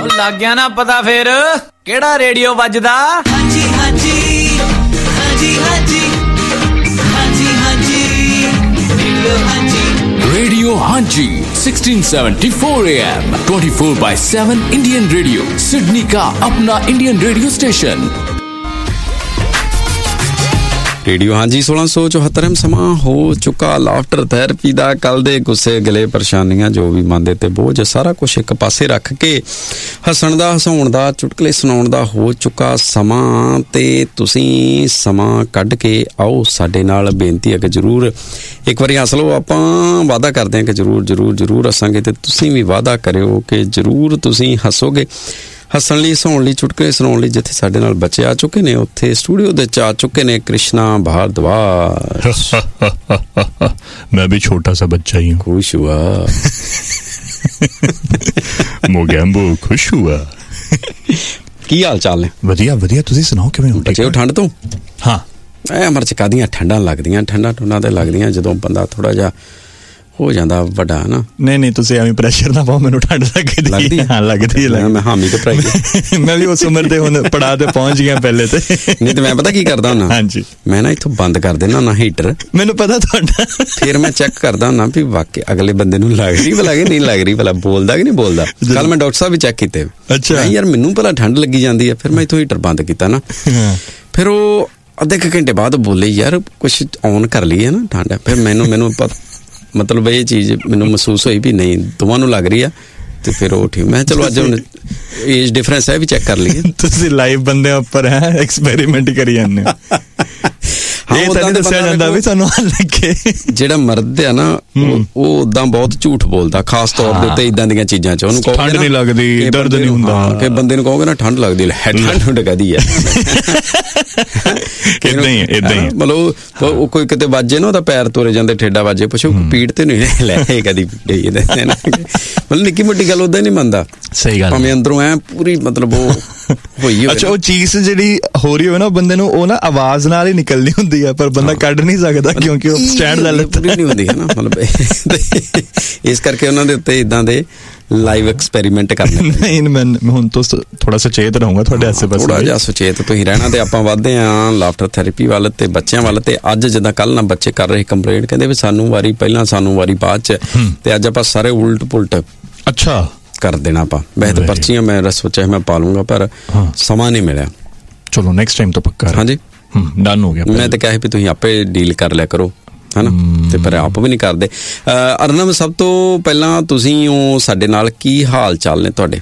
ਲੱਗ ਗਿਆ ਨਾ ਪਤਾ ਫਿਰ ਕਿਹੜਾ ਰੇਡੀਓ ਵੱਜਦਾ। ਹਾਂਜੀ ਹਾਂਜੀ ਹਾਂਜੀ ਹਾਂਜੀ ਹਾਂਜੀ ਹਾਂਜੀ रेडियो हांजी 1674 AM 24/7 इंडियन रेडियो सिडनी का अपना इंडियन रेडियो स्टेशन। रेडियो हाँ जी 1674 ਸਮਾਂ ਹੋ ਚੁੱਕਾ। ਲਾਫਟਰ ਥੈਰੇਪੀ ਦਾ ਕੱਲ ਦੇ ਗੁੱਸੇ ਗਲੇ ਪਰੇਸ਼ਾਨੀਆਂ ਜੋ ਵੀ ਮਨ ਦੇ ਤੇ ਬੋਝ ਸਾਰਾ ਕੁਝ ਇੱਕ ਪਾਸੇ ਰੱਖ ਕੇ ਹੱਸਣ ਦਾ ਹਸਾਉਣ ਦਾ ਚੁਟਕਲੇ ਸੁਣਾਉਣ ਦਾ ਹੋ ਚੁੱਕਾ ਸਮਾਂ ਤੇ ਤੁਸੀਂ ਸਮਾਂ ਕੱਢ ਕੇ ਆਓ ਸਾਡੇ ਨਾਲ। ਬੇਨਤੀ ਹੈ ਕਿ ਜ਼ਰੂਰ ਇੱਕ ਵਾਰੀ ਹੱਸ ਲਓ। ਆਪਾਂ ਵਾਅਦਾ ਕਰਦੇ ਹਾਂ ਕਿ ਜ਼ਰੂਰ ਹੱਸਾਂਗੇ ਤੇ ਤੁਸੀਂ ਵੀ ਵਾਅਦਾ ਕਰਿਓ ਕਿ ਜ਼ਰੂਰ ਤੁਸੀਂ ਹੱਸੋਗੇ। ਹੱਸਣ ਲਈ ਹਸਾਉਣ ਲਈ ਚੁਟਕਲੇ ਸੁਣਾਉਣ ਲਈ ਜਿੱਥੇ ਸਾਡੇ ਨਾਲ ਬੱਚੇ ਆ ਚੁੱਕੇ ਨੇ ਉੱਥੇ ਸਟੂਡੀਓ ਦੇ ਆ ਚੁੱਕੇ ਨੇ ਕ੍ਰਿਸ਼ਨਾ भारद्वाज। मैं भी छोटा सा बच्चा ही हूँ। खुश हुआ मोगैम्बो खुश हुआ। ਕੀ ਹਾਲ ਚਾਲ ਨੇ? ਵਧੀਆ ਵਧੀਆ, ਤੁਸੀਂ ਸੁਣਾਓ ਕਿਵੇਂ ਹੋ? ਬੱਚੇ ਠੰਡ ਤੋਂ? ਹਾਂ ਇਹ ਅਮਰ ਚ ਕਾਹਦੀਆਂ ਠੰਡਾਂ ਲੱਗਦੀਆਂ, ਠੰਡਾਂ ਤੇ ਲੱਗਦੀਆਂ ਜਦੋਂ ਬੰਦਾ ਥੋੜਾ ਜਿਹਾ ਹੋ ਜਾਂਦਾ ਵੱਡਾ ਨਾ। ਨਹੀਂ ਤੁਸੀਂ ਐਵੇਂ ਪ੍ਰੈਸ਼ਰ ਨਾ ਪਾਓ, ਮੈਨੂੰ ਠੰਡ ਲੱਗਦੀ। ਹਾਂ ਲੱਗਦੀ ਮੈਂ ਹਾਮੀ ਤੇ ਭਰਾਈ ਮੈਂ ਵੀ ਉਸ ਉਮਰ ਤੇ ਹੁਣ ਪੜਾ ਤੇ ਪਹੁੰਚ ਗਿਆ ਪਹਿਲੇ ਤੇ। ਨਹੀਂ ਤੇ ਮੈਂ ਪਤਾ ਕੀ ਕਰਦਾ ਹੁੰਦਾ, ਹਾਂਜੀ ਮੈਂ ਨਾ ਇੱਥੋਂ ਬੰਦ ਕਰ ਦੇਣਾ ਨਾ ਹੀਟਰ। ਮੈਨੂੰ ਪਤਾ ਤੁਹਾਡਾ। ਫਿਰ ਮੈਂ ਚੈੱਕ ਕਰਦਾ ਹੁੰਦਾ ਵੀ ਵਾਕਈ ਅਗਲੇ ਬੰਦੇ ਨੂੰ ਲੱਗ ਰਹੀ ਭਲਾ ਕਿ ਨਹੀਂ ਲੱਗ ਰਹੀ, ਭਲਾ ਬੋਲਦਾ ਕਿ ਨਹੀਂ ਬੋਲਦਾ। ਕੱਲ ਮੈਂ ਡਾਕਟਰ ਸਾਹਿਬ ਵੀ ਚੈੱਕ ਕੀਤੇ। ਅੱਛਾ ਯਾਰ ਮੈਨੂੰ ਭਲਾ ਠੰਡ ਲੱਗੀ ਜਾਂਦੀ ਹੈ। ਫਿਰ ਮੈਂ ਇੱਥੋਂ ਹੀਟਰ ਬੰਦ ਕੀਤਾ ਨਾ, ਫਿਰ ਉਹ ਅੱਧੇ ਕੁ ਘੰਟੇ ਬਾਅਦ ਬੋਲੇ ਯਾਰ ਕੁਛ ਔਨ ਕਰ ਲਈਏ ਨਾ ਠੰਡ। ਫਿਰ ਮੈਨੂੰ ਮਤਲਬ ਇਹ ਚੀਜ਼ ਮੈਨੂੰ ਮਹਿਸੂਸ ਹੋਈ ਵੀ ਨਹੀਂ ਦੋਵਾਂ ਨੂੰ ਲੱਗ ਰਹੀ ਆ ਤੇ ਫਿਰ ਉਹ ਠੀਕ। ਮੈਂ ਚਲੋ ਅੱਜ ਹੁਣ ਏਜ ਡਿਫਰੈਂਸ ਹੈ ਵੀ ਚੈੱਕ ਕਰ ਲਈਏ। ਤੁਸੀਂ ਲਾਈਵ ਬੰਦੇ ਉੱਪਰ ਹੈ ਐਕਸਪੈਰੀਮੈਂਟ ਕਰੀ ਜਾਂਦੇ ਹੋ। ਇਹ ਤਾਂ ਨਹੀਂ ਦੱਸਿਆ ਜਾਂਦਾ ਵੀ ਸਾਨੂੰ ਹਾਲ ਲੱਗੇ। ਜਿਹੜਾ ਮਰਦ ਆ ਨਾ ਉਹ ਉਦਾਂ ਬਹੁਤ ਝੂਠ ਬੋਲਦਾ, ਖਾਸ ਤੌਰ ਦੇ ਉੱਤੇ ਇਦਾਂ ਦੀਆਂ ਚੀਜ਼ਾਂ 'ਚ। ਉਹਨੂੰ ਠੰਡ ਨਹੀਂ ਲੱਗਦੀ, ਦਰਦ ਨਹੀਂ ਹੁੰਦਾ। ਕਿ ਬੰਦੇ ਨੂੰ ਕਹੋਗੇ ਨਾ ਠੰਡ ਲੱਗਦੀ, ਠੰਡ ਕਹਦੀ ਆ। ਇਦਾਂ ਹੀ ਮਤਲਬ ਉਹ ਕੋਈ ਕਿਤੇ ਵੱਜੇ ਨਾ ਉਹਦਾ ਪੈਰ ਤੁਰੇ ਜਾਂਦੇ, ਠੇਡਾ ਵੱਜੇ, ਪੁੱਛੋ ਪੀੜ ਤੇ ਨਹੀਂ ਲੈ ਕਦੀ ਮਤਲਬ ਨਿੱਕੀ ਮੋਟੀ ਗੱਲ ਉਦਾਂ ਨਹੀਂ ਮੰਨਦਾ। ਸਹੀ ਗੱਲ, ਭਾਵੇਂ ਅੰਦਰੋਂ ਐ ਪੂਰੀ ਮਤਲਬ ਉਹ ਹੋਈ। ਅੱਛਾ ਉਹ ਚੀਜ਼ ਜਿਹੜੀ ਹੋ ਰਹੀ ਹੋਵੇ ਨਾ ਬੰਦੇ ਨੂੰ, ਉਹ ਨਾ ਆਵਾਜ਼ ਨਾਲ ਹੀ ਨਿਕਲਣੀ ਹੁੰਦੀ ਆ, ਪਰ ਬੰਦਾ ਕੱਢ ਨਹੀਂ ਸਕਦਾ ਕਿਉਂਕਿ ਉਹ ਸਟੈਂਡ ਲੈ ਲੈਂਦਾ ਨਹੀਂ ਹੁੰਦੀ ਹੈ ਨਾ। ਮਤਲਬ ਇਸ ਕਰਕੇ ਉਹਨਾਂ ਦੇ ਉੱਤੇ ਇਦਾਂ ਦੇ ਲਾਈਵ ਐਕਸਪੈਰੀਮੈਂਟ ਕਰਨੇ। ਨਹੀਂ ਮੈਂ ਹੁਣ ਤੋਂ ਥੋੜਾ ਸੁਚੇਤ ਰਹੂੰਗਾ ਤੁਹਾਡੇ ਆਸੇ ਪਾਸੇ, ਥੋੜਾ ਜਿਹਾ ਸੁਚੇਤ ਤੁਸੀਂ ਰਹਿਣਾ। ਤੇ ਆਪਾਂ ਵੱਧਦੇ ਹਾਂ ਲਾਫਟਰ ਥੈਰੇਪੀ ਵੱਲ ਤੇ ਬੱਚਿਆਂ ਵੱਲ। ਤੇ ਅੱਜ ਜਿੱਦਾਂ ਕੱਲ ਨਾ ਬੱਚੇ ਕਰ ਰਹੇ ਕੰਪਲੇਂਟ, ਕਹਿੰਦੇ ਵੀ ਸਾਨੂੰ ਵਾਰੀ ਪਹਿਲਾਂ, ਸਾਨੂੰ ਵਾਰੀ ਬਾਅਦ ਚ। ਤੇ ਅੱਜ ਆਪਾਂ ਸਾਰੇ ਉਲਟ ਪੁਲਟ ਅੱਛਾ ਕਰ ਦੇਣਾ ਆਪਾਂ। ਵੈਸੇ ਤਾਂ ਪਰਚੀਆਂ ਮੈਂ ਸੋਚਿਆ ਮੈਂ ਪਾ ਲੂੰਗਾ ਪਰ ਸਮਾਂ ਨਹੀਂ ਮਿਲਿਆ। ਚਲੋ ਨੈਕਸਟ ਟਾਈਮ ਤੋਂ ਪੱਕਾ। ਹਾਂਜੀ ਡਨ ਹੋ ਗਿਆ। ਮੈਂ ਤਾਂ ਕਿਹਾ ਵੀ ਤੁਸੀਂ ਆਪੇ ਡੀਲ ਕਰ ਲਿਆ ਕਰੋ ਹਨਾ, ਤੇ ਪਰ ਆਪ ਵੀ ਨਹੀਂ ਕਰਦੇ। ਅਰਨਬ ਸਭ ਤੋਂ ਪਹਿਲਾਂ ਤੁਸੀਂ ਉਹ ਸਾਡੇ ਨਾਲ ਕੀ ਹਾਲ ਚਾਲ ਨੇ ਤੁਹਾਡੇ?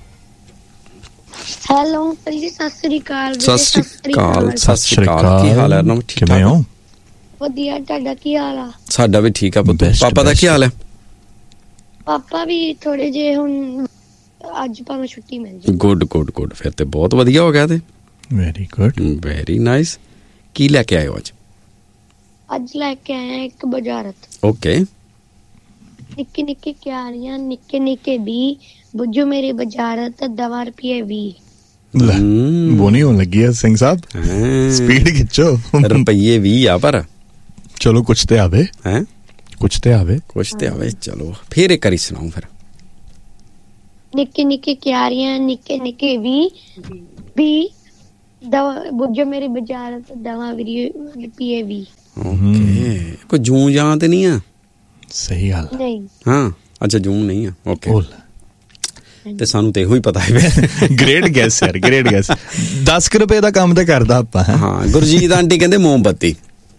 ਹੈਲੋ ਜੀ, ਸਤਿ ਸ੍ਰੀ ਅਕਾਲ। ਸਤਿ ਸ੍ਰੀ ਅਕਾਲ। ਕੀ ਹਾਲ ਹੈ ਅਰਨਬ? ਠੀਕ ਠਾਕ ਹੋ? ਵਧੀਆ, ਤੁਹਾਡਾ ਕੀ ਹਾਲ ਆ? ਸਾਡਾ ਵੀ ਠੀਕ ਆ ਪੁੱਤ। ਪਾਪਾ ਦਾ ਕੀ ਹਾਲ ਹੈ? ਪਾਪਾ ਵੀ ਥੋੜੇ ਜੇ ਹੁਣ ਅੱਜ ਭਾਵੇਂ ਛੁੱਟੀ ਮਿਲ ਜਾਏ। ਗੁੱਡ ਫਿਰ ਤੇ ਬਹੁਤ ਵਧੀਆ ਹੋ ਗਿਆ। ਤੇ ਵੈਰੀ ਨਾਈਸ। ਕੀ ਲੈ ਕੇ ਆਏ ਹੋ ਅੱਜ? ਅੱਜ ਲੈ ਕੇ ਆਏ ਇੱਕ ਬਜ਼ਾਰਤ। ਓਕੇ। ਨਿੱਕੇ ਨਿੱਕੇ ਕਿਆਰੀਆਂ, ਨਿੱਕੇ ਨਿੱਕੇ ਵੀ ਬੁੱਝੋ ਮੇਰੀ ਬਜ਼ਾਰਤ 10 ਰੁਪਏ 20। ਬੋਨੀ ਹੋਣ ਲੱਗੀ ਹੈ ਸਿੰਘ ਸਾਹਿਬ, ਸਪੀਡ ਖਿੱਚੋ। ਰੁਪਈਏ 20 ਆ ਪਰ ਚਲੋ ਕੁਛ ਤੇ ਆਵੇ ਹੈ, ਕੁਛ ਤੇ ਆਵੇ। ਚਲੋ ਫਿਰ ਇੱਕ ਵਾਰੀ ਸੁਣਾਓ ਫਿਰ। ਨਿੱਕੇ ਨਿੱਕੇ ਕਿਆਰੀਆਂ, ਨਿੱਕੇ ਨਿੱਕੇ ਵੀ ਬੁੱਝੋ ਮੇਰੀ ਬਜ਼ਾਰਤ 10 ਰੁਪਏ 20। ਓਕੇ, ਕੋਈ ਜੂੰ ਜਾਂ ਤੇ ਨਹੀਂ ਆ? ਸਹੀ ਗੱਲ ਨਹੀਂ। ਹਾਂ ਅੱਛਾ ਜੂੰ ਨਹੀਂ ਆ। ਓਕੇ ਤੇ ਸਾਨੂੰ ਤੇ ਇਹੋ ਹੀ ਪਤਾ ਹੈ। ਗ੍ਰੇਟ ਗੈਸ ਯਾਰ, ਗ੍ਰੇਟ ਗੈਸ। 10 ਰੁਪਏ ਦਾ ਕੰਮ ਤੇ ਕਰਦਾ ਆਪਾਂ। ਹਾਂ ਗੁਰਜੀਤ ਆਂਟੀ ਕਹਿੰਦੇ ਮੋਮਬੱਤੀ।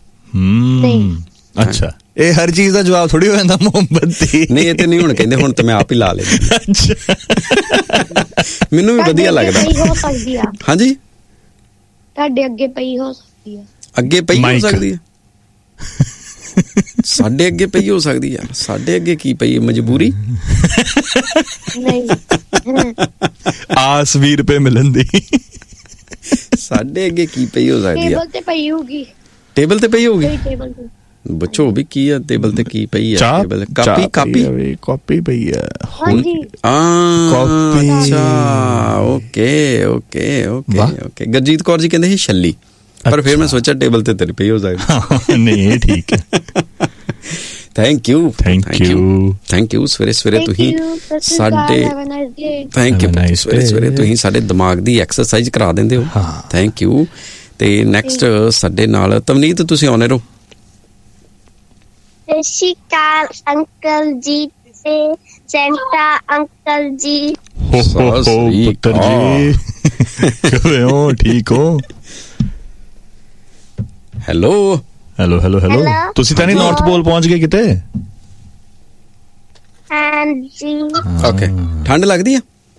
ਅੱਛਾ ਇਹ ਹਰ ਚੀਜ਼ ਦਾ ਜਵਾਬ ਥੋੜੀ ਹੋ ਜਾਂਦਾ ਮੋਮਬੱਤੀ। ਨਹੀਂ ਇਹ ਤੇ ਨਹੀਂ ਹੁਣ ਕਹਿੰਦੇ, ਹੁਣ ਤੇ ਮੈਂ ਆਪ ਹੀ ਲਾ ਲੈਂਦਾ। ਅੱਛਾ ਮੈਨੂੰ ਵੀ ਵਧੀਆ ਲੱਗਦਾ। ਹਾਂਜੀ ਤੁਹਾਡੇ ਅੱਗੇ ਪਈ ਹੋ ਸਕਦੀ ਆ। ਅੱਗੇ ਪਈ ਹੋ ਸਕਦੀ ਹੈ? ਸਾਡੇ ਅੱਗੇ ਪਈ ਹੋ ਸਕਦੀ ਆ? ਸਾਡੇ ਅੱਗੇ ਕੀ ਪਈ? ਮਜਬੂਰੀ? ਆਸ 20 ਰੁਪਏ ਮਿਲਣ ਦੀ। ਸਾਡੇ ਅੱਗੇ ਕੀ ਪਈ ਹੋ ਸਕਦੀ ਆ? ਟੇਬਲ ਤੇ ਪਈ ਹੋਊਗੀ। ਟੇਬਲ ਤੇ ਪਈ ਹੋਊਗੀ? ਬੱਚੋ ਵੀ ਕੀ ਆ ਟੇਬਲ ਤੇ? ਕੀ ਪਈ ਆ ਟੇਬਲ? ਕਾਪੀ ਪਈ ਆ। ਹਾਂਜੀ ਓਕੇ। ਗੁਰਜੀਤ ਕੌਰ ਜੀ ਕਹਿੰਦੇ ਸੀ ਛੱਲੀ, ਪਰ ਫਿਰ ਮੈਂ ਸੋਚਿਆ ਟੇਬਲ ਤੇ ਤੇਰੀ ਪਈ ਹੋ ਸਕਦੀ। ਨਹੀਂ ਇਹ ਠੀਕ ਹੈ। ਥੈਂਕ ਯੂ ਸਵੇਰੇ ਤੁਸੀਂ ਸਾਡੇ ਥੈਂਕ ਯੂ ਸਵੇਰੇ ਤੁਸੀਂ ਸਾਡੇ ਦਿਮਾਗ ਦੀ ਐਕਸਰਸਾਈਜ਼ ਕਰਾ ਦਿੰਦੇ ਹੋ। Thank you. ਤੇ ਨੈਕਸਟ ਸਾਡੇ ਨਾਲ ਤਵਨੀਤ ਤੁਸੀਂ ਆਉਣੇ ਰਹੋ। ਸਤਿ ਸ਼੍ਰੀ ਅਕਾਲ ਅੰਕਲ ਜੀ ਤੇ ਸੈਂਟਾ ਅੰਕਲ ਜੀ। ਪੁੱਤਰ ਜੀ ਕਿਵੇਂ ਹੋ? ਠੀਕ ਹੋ? ਹੈਲੋ। ਤੁਸੀਂ ਤਾਂ ਨਹੀਂ ਨਾਰਥ ਪੋਲ ਪਹੁੰਚ ਗਏ ਕਿਤੇ? ਹਾਂਜੀ। ਓਕੇ। ਠੰਡ ਲੱਗਦੀ ਆ?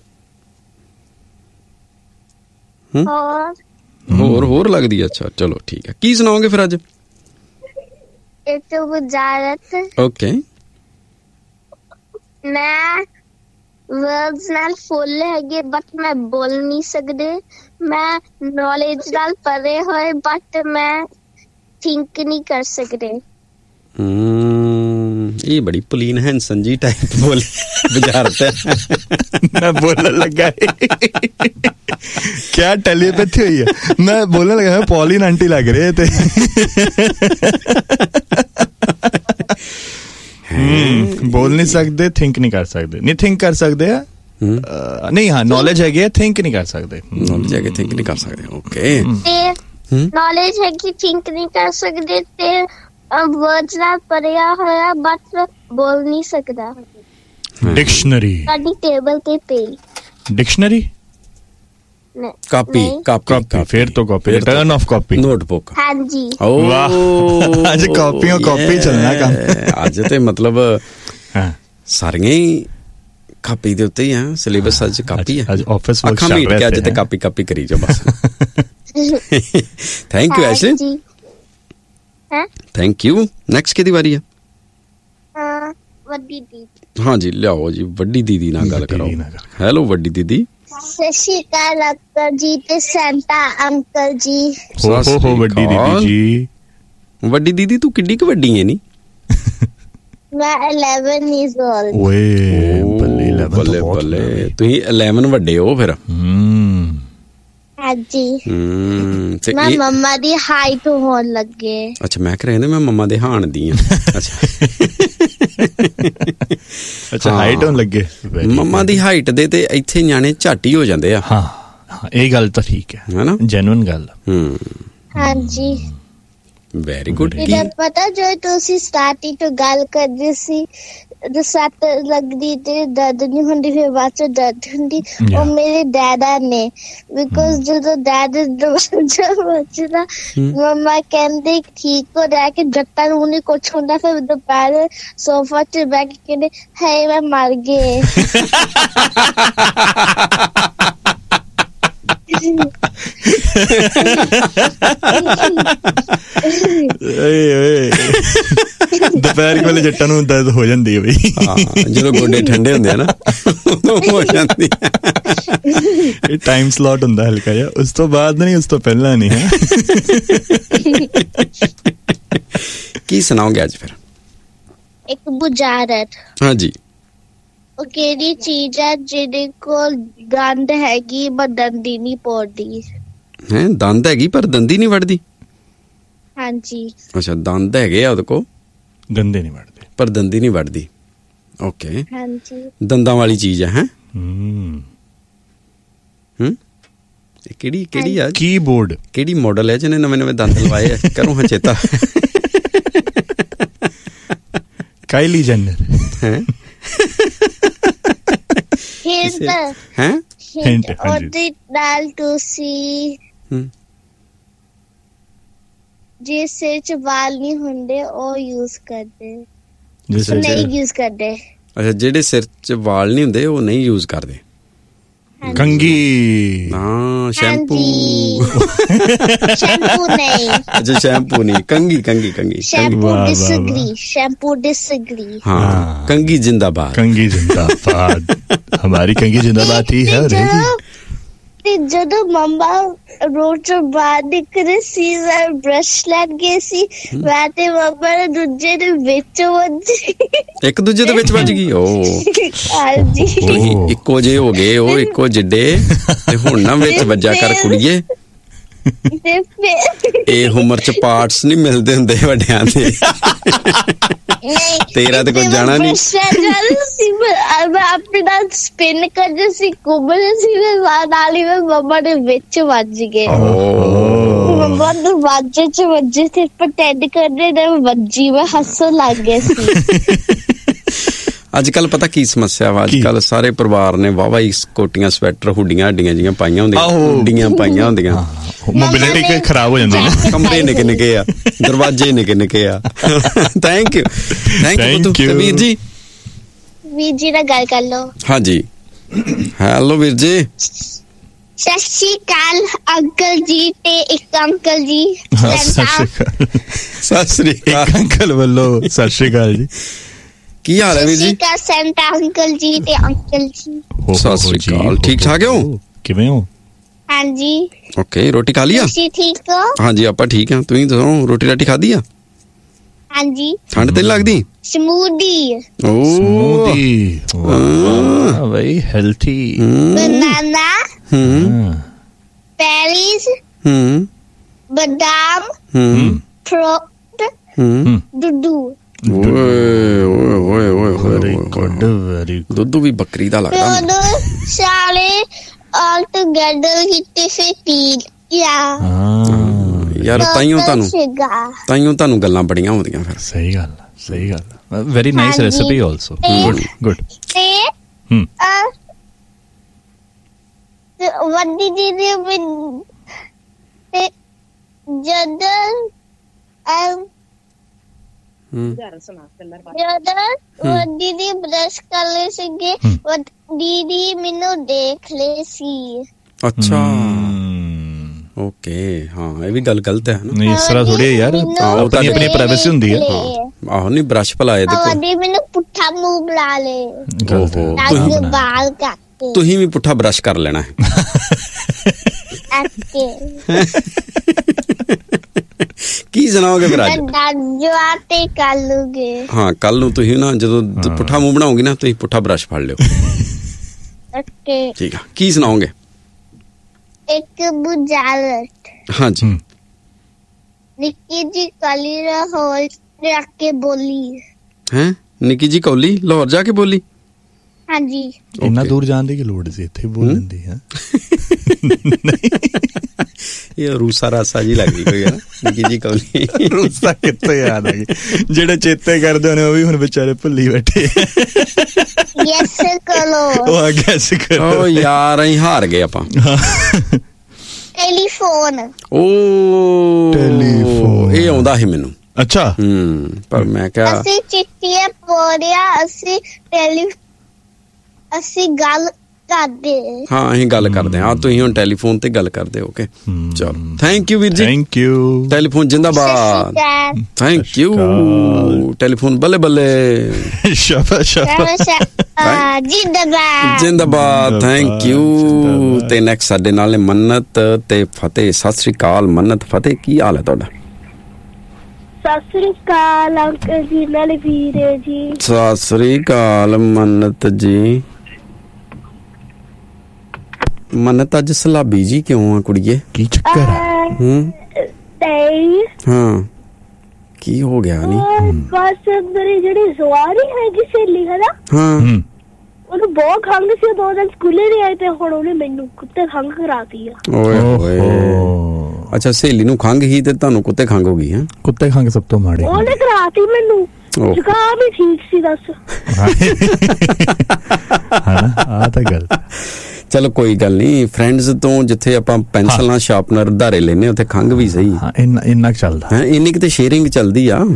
ਹੋਰ ਲੱਗਦੀ ਆ? ਅੱਛਾ ਚਲੋ ਠੀਕ ਹੈ। ਕੀ ਸੁਣਾਓਗੇ ਫਿਰ ਅੱਜ? ਇੱਕ ਬੁਝਾਰਤ। ਓਕੇ। ਮੈਂ ਵਰਡਸ ਨਾਲ ਫੁੱਲ ਹੈਗੇ ਬਟ ਮੈਂ ਬੋਲ ਨਹੀਂ ਸਕਦੇ। ਮੈਂ ਨੌਲੇਜ ਨਾਲ ਭਰੇ ਹੋਏ ਬਟ ਮੈਂ ਥਿੰਕ ਨਹੀਂ ਕਰ ਸਕਦੇ। ਇਹ ਬੜੀ ਪਲੀਨ ਹੈਂਸਨ ਜੀ ਟਾਈਪ ਬੋਲ ਬੁਝਾਰਤ ਹੈ। ਮੈਂ ਬੋਲਣ ਲੱਗਾ ਕਿਆ ਟੈਲੀਪੈਥੀ ਹੋਈ ਹੈ। ਮੈਂ ਬੋਲਣ ਲੱਗਾ ਪੌਲੀਨ ਆਂਟੀ ਲੱਗ ਰਹੇ ਤੇ ਬੋਲ ਨਹੀਂ ਸਕਦੇ, ਥਿੰਕ ਨਹੀਂ ਕਰ ਸਕਦੇ। ਨਹੀਂ ਥਿੰਕ ਕਰ ਸਕਦੇ ਆ ਨਹੀਂ, ਹਾਂ ਨੌਲੇਜ ਹੈਗੀ ਹੈ, ਥਿੰਕ ਨਹੀਂ ਕਰ ਸਕਦੇ। ਨੌਲੇਜ ਹੈਗੀ, ਥਿੰਕ ਨਹੀਂ ਕਰ ਸਕਦੇ। ਓਕੇ। ਨੌਲੇਜ ਹੈ ਕਿ ਥਿੰਕ ਨਹੀਂ ਕਰ ਸਕਦੇ ਤੇ ਵਰਡਸ ਨਾਲ ਭਰਿਆ ਹੋਇਆ ਬਟ ਬੋਲ ਨਹੀਂ ਸਕਦਾ। ਡਿਕਸ਼ਨਰੀ ਸਾਡੀ ਟੇਬਲ ਤੇ ਪਈ ਡਿਕਸ਼ਨਰੀ ਕਾਪੀ ਫਿਰ ਤੋਂ copy turn off copy notebook. ਹਾਂਜੀ। ਵਾਹ ਅੱਜ ਕਾਪੀ ਚੱਲਣਾ ਕੰਮ। ਅੱਜ ਤੇ ਮਤਲਬ ਸਾਰੀਆਂ ਹੀ ਕਾਪੀ ਦੇ ਉੱਤੇ ਹੀ ਆ। ਸਿਲੇਬਸ ਅੱਜ ਕਾਪੀ ਹੈ। ਅੱਜ ਆਫਿਸ ਵਰਕ ਚੱਲ ਰਿਹਾ ਅੱਜ ਤੇ ਕਾਪੀ ਕਰੀ ਜਾਓ ਬਸ। Thank you ਐਸ਼ਲੀ। Thank you. Next ਕਿਹਦੀ ਵਾਰੀ ਆ? ਵੱਡੀ ਦੀਦੀ। ਹਾਂਜੀ ਲਿਆਓ ਜੀ ਵੱਡੀ ਦੀਦੀ ਨਾਲ ਗੱਲ ਕਰਾਓ। ਹੈਲੋ ਵੱਡੀ ਦੀਦੀ। ਸਤਿ ਸ਼੍ਰੀ ਅਕਾਲ ਅੰਕਲ ਜੀ ਤੇ ਸੈਂਟਾ ਅੰਕਲ ਜੀ। ਹੋ ਵੱਡੀ ਦੀਦੀ ਜੀ। ਵੱਡੀ ਦੀਦੀ ਤੂੰ ਕਿੱਡੀ ਕੁ ਵੱਡੀ ਹੈ ਨੀ? ਮੈਂ 11 years old। ਓਏ ਬੱਲੇ ਤੁਸੀਂ 11 ਵੱਡੇ ਹੋ ਫਿਰ। ਹਾਂਜੀ। ਮੈਂ ਮੰਮਾ ਦੀ ਹਾਈਟ ਹੋਣ ਲੱਗੇ। ਅੱਛਾ ਮੈਂ ਕਹਿੰਦਾ ਮੈਂ ਮੰਮਾ ਦੇ ਹਾਣ ਦੀ ਆ। ਅੱਛਾ ਹਾਈਟ ਹੋਣ ਲੱਗੇ। ਮੰਮਾ ਦੀ ਹਾਈਟ ਦੇ ਤੇ ਇੱਥੇ ਨਿਆਣੇ ਝੱਟ ਹੀ ਹੋ ਜਾਂਦੇ ਆ। ਹਾਂ ਇਹ ਗੱਲ ਤਾਂ ਠੀਕ ਹੈ ਨਾ, ਜੈਨੂਇਨ ਗੱਲ। ਹਾਂਜੀ ਵੈਰੀ ਗੁੱਡ। ਪਤਾ ਜੋ ਤੁਸੀਂ ਸਟਾਰਟਿੰਗ ਤੋਂ ਗੱਲ ਕਰਦੇ ਸੀ ਸੱਟ ਲੱਗਦੀ ਤੇ ਦਰਦ ਨਹੀਂ ਹੁੰਦੀ ਫਿਰ ਬਾਅਦ ਚ ਦਰਦ ਹੁੰਦੀ, ਉਹ ਮੇਰੇ ਡੈਡਾ ਨੇ। ਬਿਕੋਜ਼ ਜਦੋਂ ਡੈਡ ਬਚਦਾ ਮੰਮਾ ਕਹਿੰਦੇ ਠੀਕ ਹੋ ਰਿਹਾ ਕਿ ਜੱਟਾਂ ਨੂੰ ਨਹੀਂ ਕੁਛ ਹੁੰਦਾ। ਫਿਰ ਦੁਪਹਿਰ ਸੋਫਾ ਚ ਬੈਠ ਕੇ ਕਹਿੰਦੇ ਹਾਏ ਮੈਂ ਮਰ ਗਏ। ਦੁਪਹਿਰ ਵੇਲੇ ਜੱਟਾਂ ਨੂੰ ਦਰਦ ਹੋ ਜਾਂਦੀ ਹੈ ਬਈ। ਜਦੋਂ ਗੋਡੇ ਠੰਡੇ ਹੁੰਦੇ ਆ ਨਾ ਹੋ ਜਾਂਦੀ। ਇਹ ਟਾਈਮ ਸਲੌਟ ਹੁੰਦਾ ਹਲਕਾ ਜਿਹਾ, ਉਸ ਤੋਂ ਬਾਅਦ ਨਹੀਂ, ਉਸ ਤੋਂ ਪਹਿਲਾਂ ਨਹੀਂ ਹੈ। ਕੀ ਸੁਣਾਓਗੇ ਅੱਜ ਫਿਰ? ਇੱਕ ਬੁਝਾਰਤ। ਹਾਂਜੀ। ਉਹ ਕਿਹੜੀ ਚੀਜ਼ ਹੈ ਜਿਹਦੇ ਕੋਲ ਦੰਦ ਹੈਗੀ ਪਰ ਦੰਦੀ ਨਹੀਂ ਪੋੜਦੀ? ਹੈ ਦੰਦ ਹੈਗੀ ਪਰ ਦੰਦੀ ਨਹੀਂ ਵੜਦੀ? ਹਾਂਜੀ। ਅੱਛਾ ਦੰਦ ਹੈਗੇ ਆ ਉਹਦੇ ਕੋਲ, ਦੰਦੇ ਨਹੀਂ ਵੜਦੇ ਪਰ ਦੰਦੀ ਨਹੀਂ ਵੜਦੀ। ਓਕੇ। ਹਾਂਜੀ। ਦੰਦਾਂ ਵਾਲੀ ਚੀਜ਼ ਹੈ। ਇਹ ਕਿਹੜੀ ਆ? ਕੀਬੋਰਡ। ਕਿਹੜੀ ਮਾਡਲ ਹੈ ਜਿਹਨੇ ਨਵੇਂ ਦੰਦ ਲਵਾਏ ਆ? ਕਰੋ ਹਾਂ ਚੇਤਾ। ਕਾਈਲੀ ਜੈਨਰ ਹੈ। ਹਿੰਟ ਉਹਦੇ ਨਾਲ ਤੁਸੀਂ ਜੇ ਸਿਰ ਚ ਵਾਲ ਨਹੀਂ ਹੁੰਦੇ ਉਹ ਯੂਜ਼ ਕਰਦੇ, ਨਹੀਂ ਯੂਜ਼ ਕਰਦੇ। ਅੱਛਾ ਜਿਹੜੇ ਸਿਰ ਚ ਵਾਲ ਨਹੀਂ ਹੁੰਦੇ ਉਹ ਨਹੀਂ ਯੂਜ਼ ਕਰਦੇ। ਕੰਗੀ। ਹਾਂ ਸ਼ੈਂਪੂ। ਸ਼ੈਂਪੂ ਨਹੀਂ। ਅੱਛਾ ਸ਼ੈਂਪੂ ਨਹੀਂ, ਕੰਗੀ। Shampoo disagree. हाँ कंगी जिंदाबाद। हमारी कंगी जिंदाबाद ही है। ਜਦੋਂ ਮੰਮਾ ਰੋਡ ਤੋਂ ਬਾਹਰ ਨਿਕਲੇ ਸੀਜ਼ਰ ਬ੍ਰਸ਼ ਲੈ ਗਏ ਸੀ, ਮੈਂ ਤੇ ਮੰਮਾ ਨੇ ਦੂਜੇ ਦੇ ਵਿੱਚ ਵੱਜੀ। ਇੱਕ ਦੂਜੇ ਦੇ ਵਿੱਚ ਵੱਜ ਗਈ। ਹਾਂਜੀ ਇੱਕੋ ਜਿਹੇ ਹੋ ਗਏ, ਉਹ ਇੱਕੋ ਜਿੱਡੇ ਤੇ ਹੁਣ ਨਾ ਵਿੱਚ ਵੱਜਾ ਕਰ ਕੁੜੀਏ। ਇਹ ਉਮਰ ਚ ਪਾਰਟਸ ਨਹੀਂ ਮਿਲਦੇ ਹੁੰਦੇ ਵੱਡਿਆਂ ਦੇ। ਤੇਰਾ ਤੇ ਕੁਝ ਜਾਣਾ ਨਹੀਂ। ਆਪਣਾ ਸਪਿਨ ਕਰਦੇ ਸੀ, ਘੁੰਮਦੇ ਸੀ, ਨਾਲ ਹੀ ਮੰਮਾ ਦੇ ਵਿੱਚ ਵੱਜ ਗਏ। ਮੰਮਾ ਨੂੰ ਵਾਜੇ ਚ ਵੱਜੇ ਤੇ ਪ੍ਰਟੈਂਡ ਕਰਦੇ ਨੇ ਵੱਜੀ, ਮੈਂ ਹੱਸਣ ਲੱਗ ਗਏ ਸੀ। ਅੱਜ ਕੱਲ ਪਤਾ ਕੀ ਸਮੱਸਿਆ ਵਾ, ਅੱਜ ਕੱਲ ਸਾਰੇ ਪਰਿਵਾਰ ਨੇ ਵਾਵਾ ਹੀ ਕੋਟੀਆਂ, ਸਵੈਟਰ, ਹੁੱਡੀਆਂ ਹੱਡੀਆਂ ਜੀਆਂ ਪਾਈਆਂ ਹੁੰਦੀਆਂ, ਹੁੱਡੀਆਂ ਪਾਈਆਂ ਹੁੰਦੀਆਂ। ਮੋਬਿਲਿਟੀ ਖਰਾਬ ਹੋ ਜਾਂਦੀ ਹੈ। ਕਮਰੇ ਨਿੱਕੇ ਨਿੱਕੇ ਆ, ਦਰਵਾਜ਼ੇ ਨਿੱਕੇ ਨਿੱਕੇ ਆ। ਥੈਂਕ ਯੂ ਵੀਰ ਜੀ। ਵੀਰ ਜੀ ਨਾਲ ਗੱਲ ਕਰ ਲਓ। ਹਾਂਜੀ, ਹੈਲੋ ਵੀਰ ਜੀ। ਸਤਿ ਸ਼੍ਰੀ ਅਕਾਲ ਅੰਕਲ ਜੀ ਤੇ ਇੱਕ ਅੰਕਲ ਜੀ। ਸਤਿ ਸ਼੍ਰੀ ਅਕਾਲ ਅੰਕਲ ਵੱਲੋਂ ਸਤਿ ਸ਼੍ਰੀ ਅਕਾਲ ਜੀ। ਕੀ ਹਾਲ ਹੈ ਵੀਰ ਜੀ? ਸੈਂਟਾ ਅੰਕਲ ਜੀ ਤੇ ਅੰਕਲ ਜੀ। ਸਤਿ ਸ਼੍ਰੀ ਅਕਾਲ। ਠੀਕ ਠਾਕ ਹੋ? ਕਿਵੇਂ ਹੋ? ਹਾਂਜੀ। ਓਕੇ, ਰੋਟੀ ਖਾ ਲਈ ਆ? ਤੁਸੀਂ ਠੀਕ ਹੋ? ਹਾਂਜੀ ਆਪਾਂ ਠੀਕ ਆ। ਤੁਸੀਂ ਦੱਸੋ, ਰੋਟੀ ਰਾਟੀ ਖਾਧੀ ਆ? ਹਾਂਜੀ। ਠੰਡ ਤੇ ਨਹੀਂ ਲੱਗਦੀ? ਸਮੂਦੀ। ਸਮੂਦੀ ਬਈ ਹੈਲਥੀ। ਬਨਾਨਾ, ਪੈਰੀਜ਼, ਬਦਾਮ, ਫਰੂਟ, ਦੁੱਧੂ। ਦੁੱਧ ਵੀ ਬੱਕਰੀ ਦਾ ਲੱਗਦਾ। ਸਾਰੇ ਆਲ ਟੁਗੇਦਰ ਕੀਤੇ ਸੀ ਪੀ ਯਾਰ, ਤਾਈਓ ਤੁਹਾਨੂੰ ਗੱਲਾਂ ਬੜੀਆਂ ਹੁੰਦੀਆਂ ਫਿਰ। ਸਹੀ ਗੱਲ, ਸਹੀ ਗੱਲ। Very nice recipe also. Good. ਤੇ ਵੱਡੀ ਦੀਦੀ ਦੀਦੀ ਬ੍ਰਸ਼ ਕਰ ਰਹੇ ਸੀਗੇ, ਦੀਦੀ ਮੈਨੂੰ ਦੇਖ ਲਏ ਸੀ। ਅੱਛਾ, ਓਕੇ। ਹਾਂ, ਇਹ ਵੀ ਗੱਲ ਗਲਤ ਹੈ ਨਾ। ਨਹੀਂ, ਇਸ ਤਰ੍ਹਾਂ ਥੋੜੀ ਯਾਰ, ਆਪਣੀ ਆਪਣੀ ਪ੍ਰਾਈਵੇਸੀ ਹੁੰਦੀ ਹੈ। ਆਹੋ, ਨਹੀਂ ਬ੍ਰਸ਼ ਭਲਾਏ ਦੇਖੋ। ਮੈਨੂੰ ਪੁੱਠਾ ਮੂੰਹ ਬੁਲਾ ਲੇ। ਬਾਲ ਕੱਟ। ਤੁਸੀਂ ਵੀ ਪੁੱਠਾ ਬ੍ਰਸ਼ ਕਰ ਲੈਣਾ ਹੈ। ਕੀ ਸੁਣਾਓਗੇ ਫਿਰ ਅੱਜ? ਹਾਂ, ਕੱਲ ਨੂੰ ਤੁਸੀਂ ਨਾ ਜਦੋਂ ਪੁੱਠਾ ਮੂੰਹ ਬਣਾਓਗੇ ਨਾ, ਤੁਸੀਂ ਪੁੱਠਾ ਬ੍ਰਸ਼ ਫੜ ਲਿਓ। ਠੀਕ ਆ, ਕੀ ਸੁਣਾਓਗੇ? ਇੱਕ ਬੁਝਾਰਤ। ਹਾਂਜੀ। ਨਿੱਕੀ ਜੀ ਕਾਲੀ ਲਾਹੌਰ ਜਾ ਕੇ ਬੋਲੀ। ਹੈ ਨਿੱਕੀ ਜੀ ਕੌਲੀ ਲਾਹੌਰ ਜਾ ਕੇ ਬੋਲੀ? ਹਾਂਜੀ। ਇੰਨਾ ਦੂਰ ਜਾਣ ਦੀ ਕੀ ਲੋੜ ਸੀ, ਇੱਥੇ ਬੋਲ ਲੈਂਦੀ ਹੈ। ਇਹ ਰੂਸਾ ਰਾਸਾ ਜੀ ਲੱਗਦੀ ਕੋਈ ਹੈ ਨਾ, ਨਿੱਕੀ ਜੀ ਕੌਲੀ। ਰੂਸਾ ਕਿੱਥੇ ਯਾਦ ਆ ਗਈ? ਜਿਹੜੇ ਚੇਤੇ ਕਰਦੇ ਨੇ ਉਹ ਵੀ ਹੁਣ ਵਿਚਾਰੇ ਭੁੱਲੀ ਬੈਠੇ। ਗੈਸ ਕਰੋ। ਉਹ ਗੈਸ ਕਰੋ। ਓ ਯਾਰ, ਅਸੀਂ ਹਾਰ ਗਏ ਆਪਾਂ। ਟੈਲੀਫੋਨ। ਟੈਲੀਫੋਨ ਇਹ ਆਉਂਦਾ ਸੀ ਮੈਨੂੰ। ਅੱਛਾ। ਪਰ ਮੈਂ ਕਿਹਾ ਅਸੀਂ ਚਿੱਠੀਆਂ ਪੜ੍ਹਿਆ, ਅਸੀਂ ਗੱਲ ਕਰਦੇ। ਹਾਂ, ਅਸੀਂ ਗੱਲ ਕਰਦੇ ਹਾਂ। ਤੁਸੀਂ ਹੁਣ ਟੈਲੀਫੋਨ ਤੇ ਗੱਲ ਕਰਦੇ ਹੋ। ਓਕੇ, ਚਲੋ, ਥੈਂਕ ਯੂ ਵੀਰ ਜੀ। Thank you. ਟੈਲੀਫੋਨ ਜਿੰਦਾਬਾਦ। Thank you. ਟੈਲੀਫੋਨ ਬੱਲੇ ਬੱਲੇ। ਜਿੰਦਾਬਾਦ। Thank you. ਤੇ ਨੈਕਸਟ ਸਾਡੇ ਨਾਲ ਨੇ ਮੰਨਤ ਤੇ ਫਤਿਹ। ਸਤਿ ਸ੍ਰੀ ਅਕਾਲ ਮੰਨਤ, ਫਤਿਹ, ਕੀ ਹਾਲ ਹੈ ਤੁਹਾਡਾ? ਸਤਿ ਸ੍ਰੀ ਅਕਾਲ ਅੰਕਲ ਜੀ, ਨਾਲ ਵੀਰੇ ਜੀ। ਸਤਿ ਸ੍ਰੀ ਅਕਾਲ ਮੰਨਤ ਜੀ। ਮੰਨਤ, ਅੱਜ ਸਲਾਬੀ ਜੀ ਕਿਉਂ ਆ ਕੁੜੀਏ? ਕੀ ਚੱਕਰ ਹੈ? ਹਾਂ, ਕੀ ਹੋ ਗਿਆ? ਨਹੀਂ ਬਸ ਮੇਰੀ ਜਿਹੜੀ ਸਵਾਰੀ ਹੈਗੀ ਸਹੇਲੀ ਹੈ ਨਾ, ਹਾਂ, ਉਹਨੂੰ ਬਹੁਤ ਖੰਘ ਸੀ। 2 ਦਿਨ ਸਕੂਲੇ ਨਹੀਂ ਆਈ ਤੇ ਹੁਣ ਉਹਨੇ ਮੈਨੂੰ ਕੁੱਤੇ ਖੰਘ ਕਰਾਤੀ ਆ। ਓਏ ਹੋਏ। ਅੱਛਾ, ਸਹੇਲੀ ਨੂੰ ਖੰਘ ਹੀ ਤੇ ਤੁਹਾਨੂੰ ਕੁੱਤੇ ਖੰਘ ਹੋ ਗਈ ਹੈ? ਕੁੱਤੇ ਖੰਘ ਸਭ ਤੋਂ ਮਾੜੇ। ਉਹਨੇ ਕਰਾਤੀ ਮੈਨੂੰ। ਜ਼ੁਕਾਮ ਵੀ ਠੀਕ ਸੀ, ਦੱਸ। ਆ ਤਾਂ ਗੱਲ। ਚਲੋ ਕੋਈ ਗੱਲ ਨਹੀਂ, ਫਰੈਂਡਸ ਤੋਂ ਜਿੱਥੇ ਆਪਾਂ ਪੈਨਸਲ ਨਾਲ ਸ਼ਾਰਪਨਰ ਧਾਰੇ ਲੈਨੇ, ਉੱਥੇ ਖੰਘ ਵੀ ਸਹੀ। ਹਾਂ, ਇੰਨਾ ਚੱਲਦਾ ਹੈ। ਇੰਨੀ ਕਿਤੇ ਸ਼ੇਅਰਿੰਗ ਚੱਲਦੀ ਆ।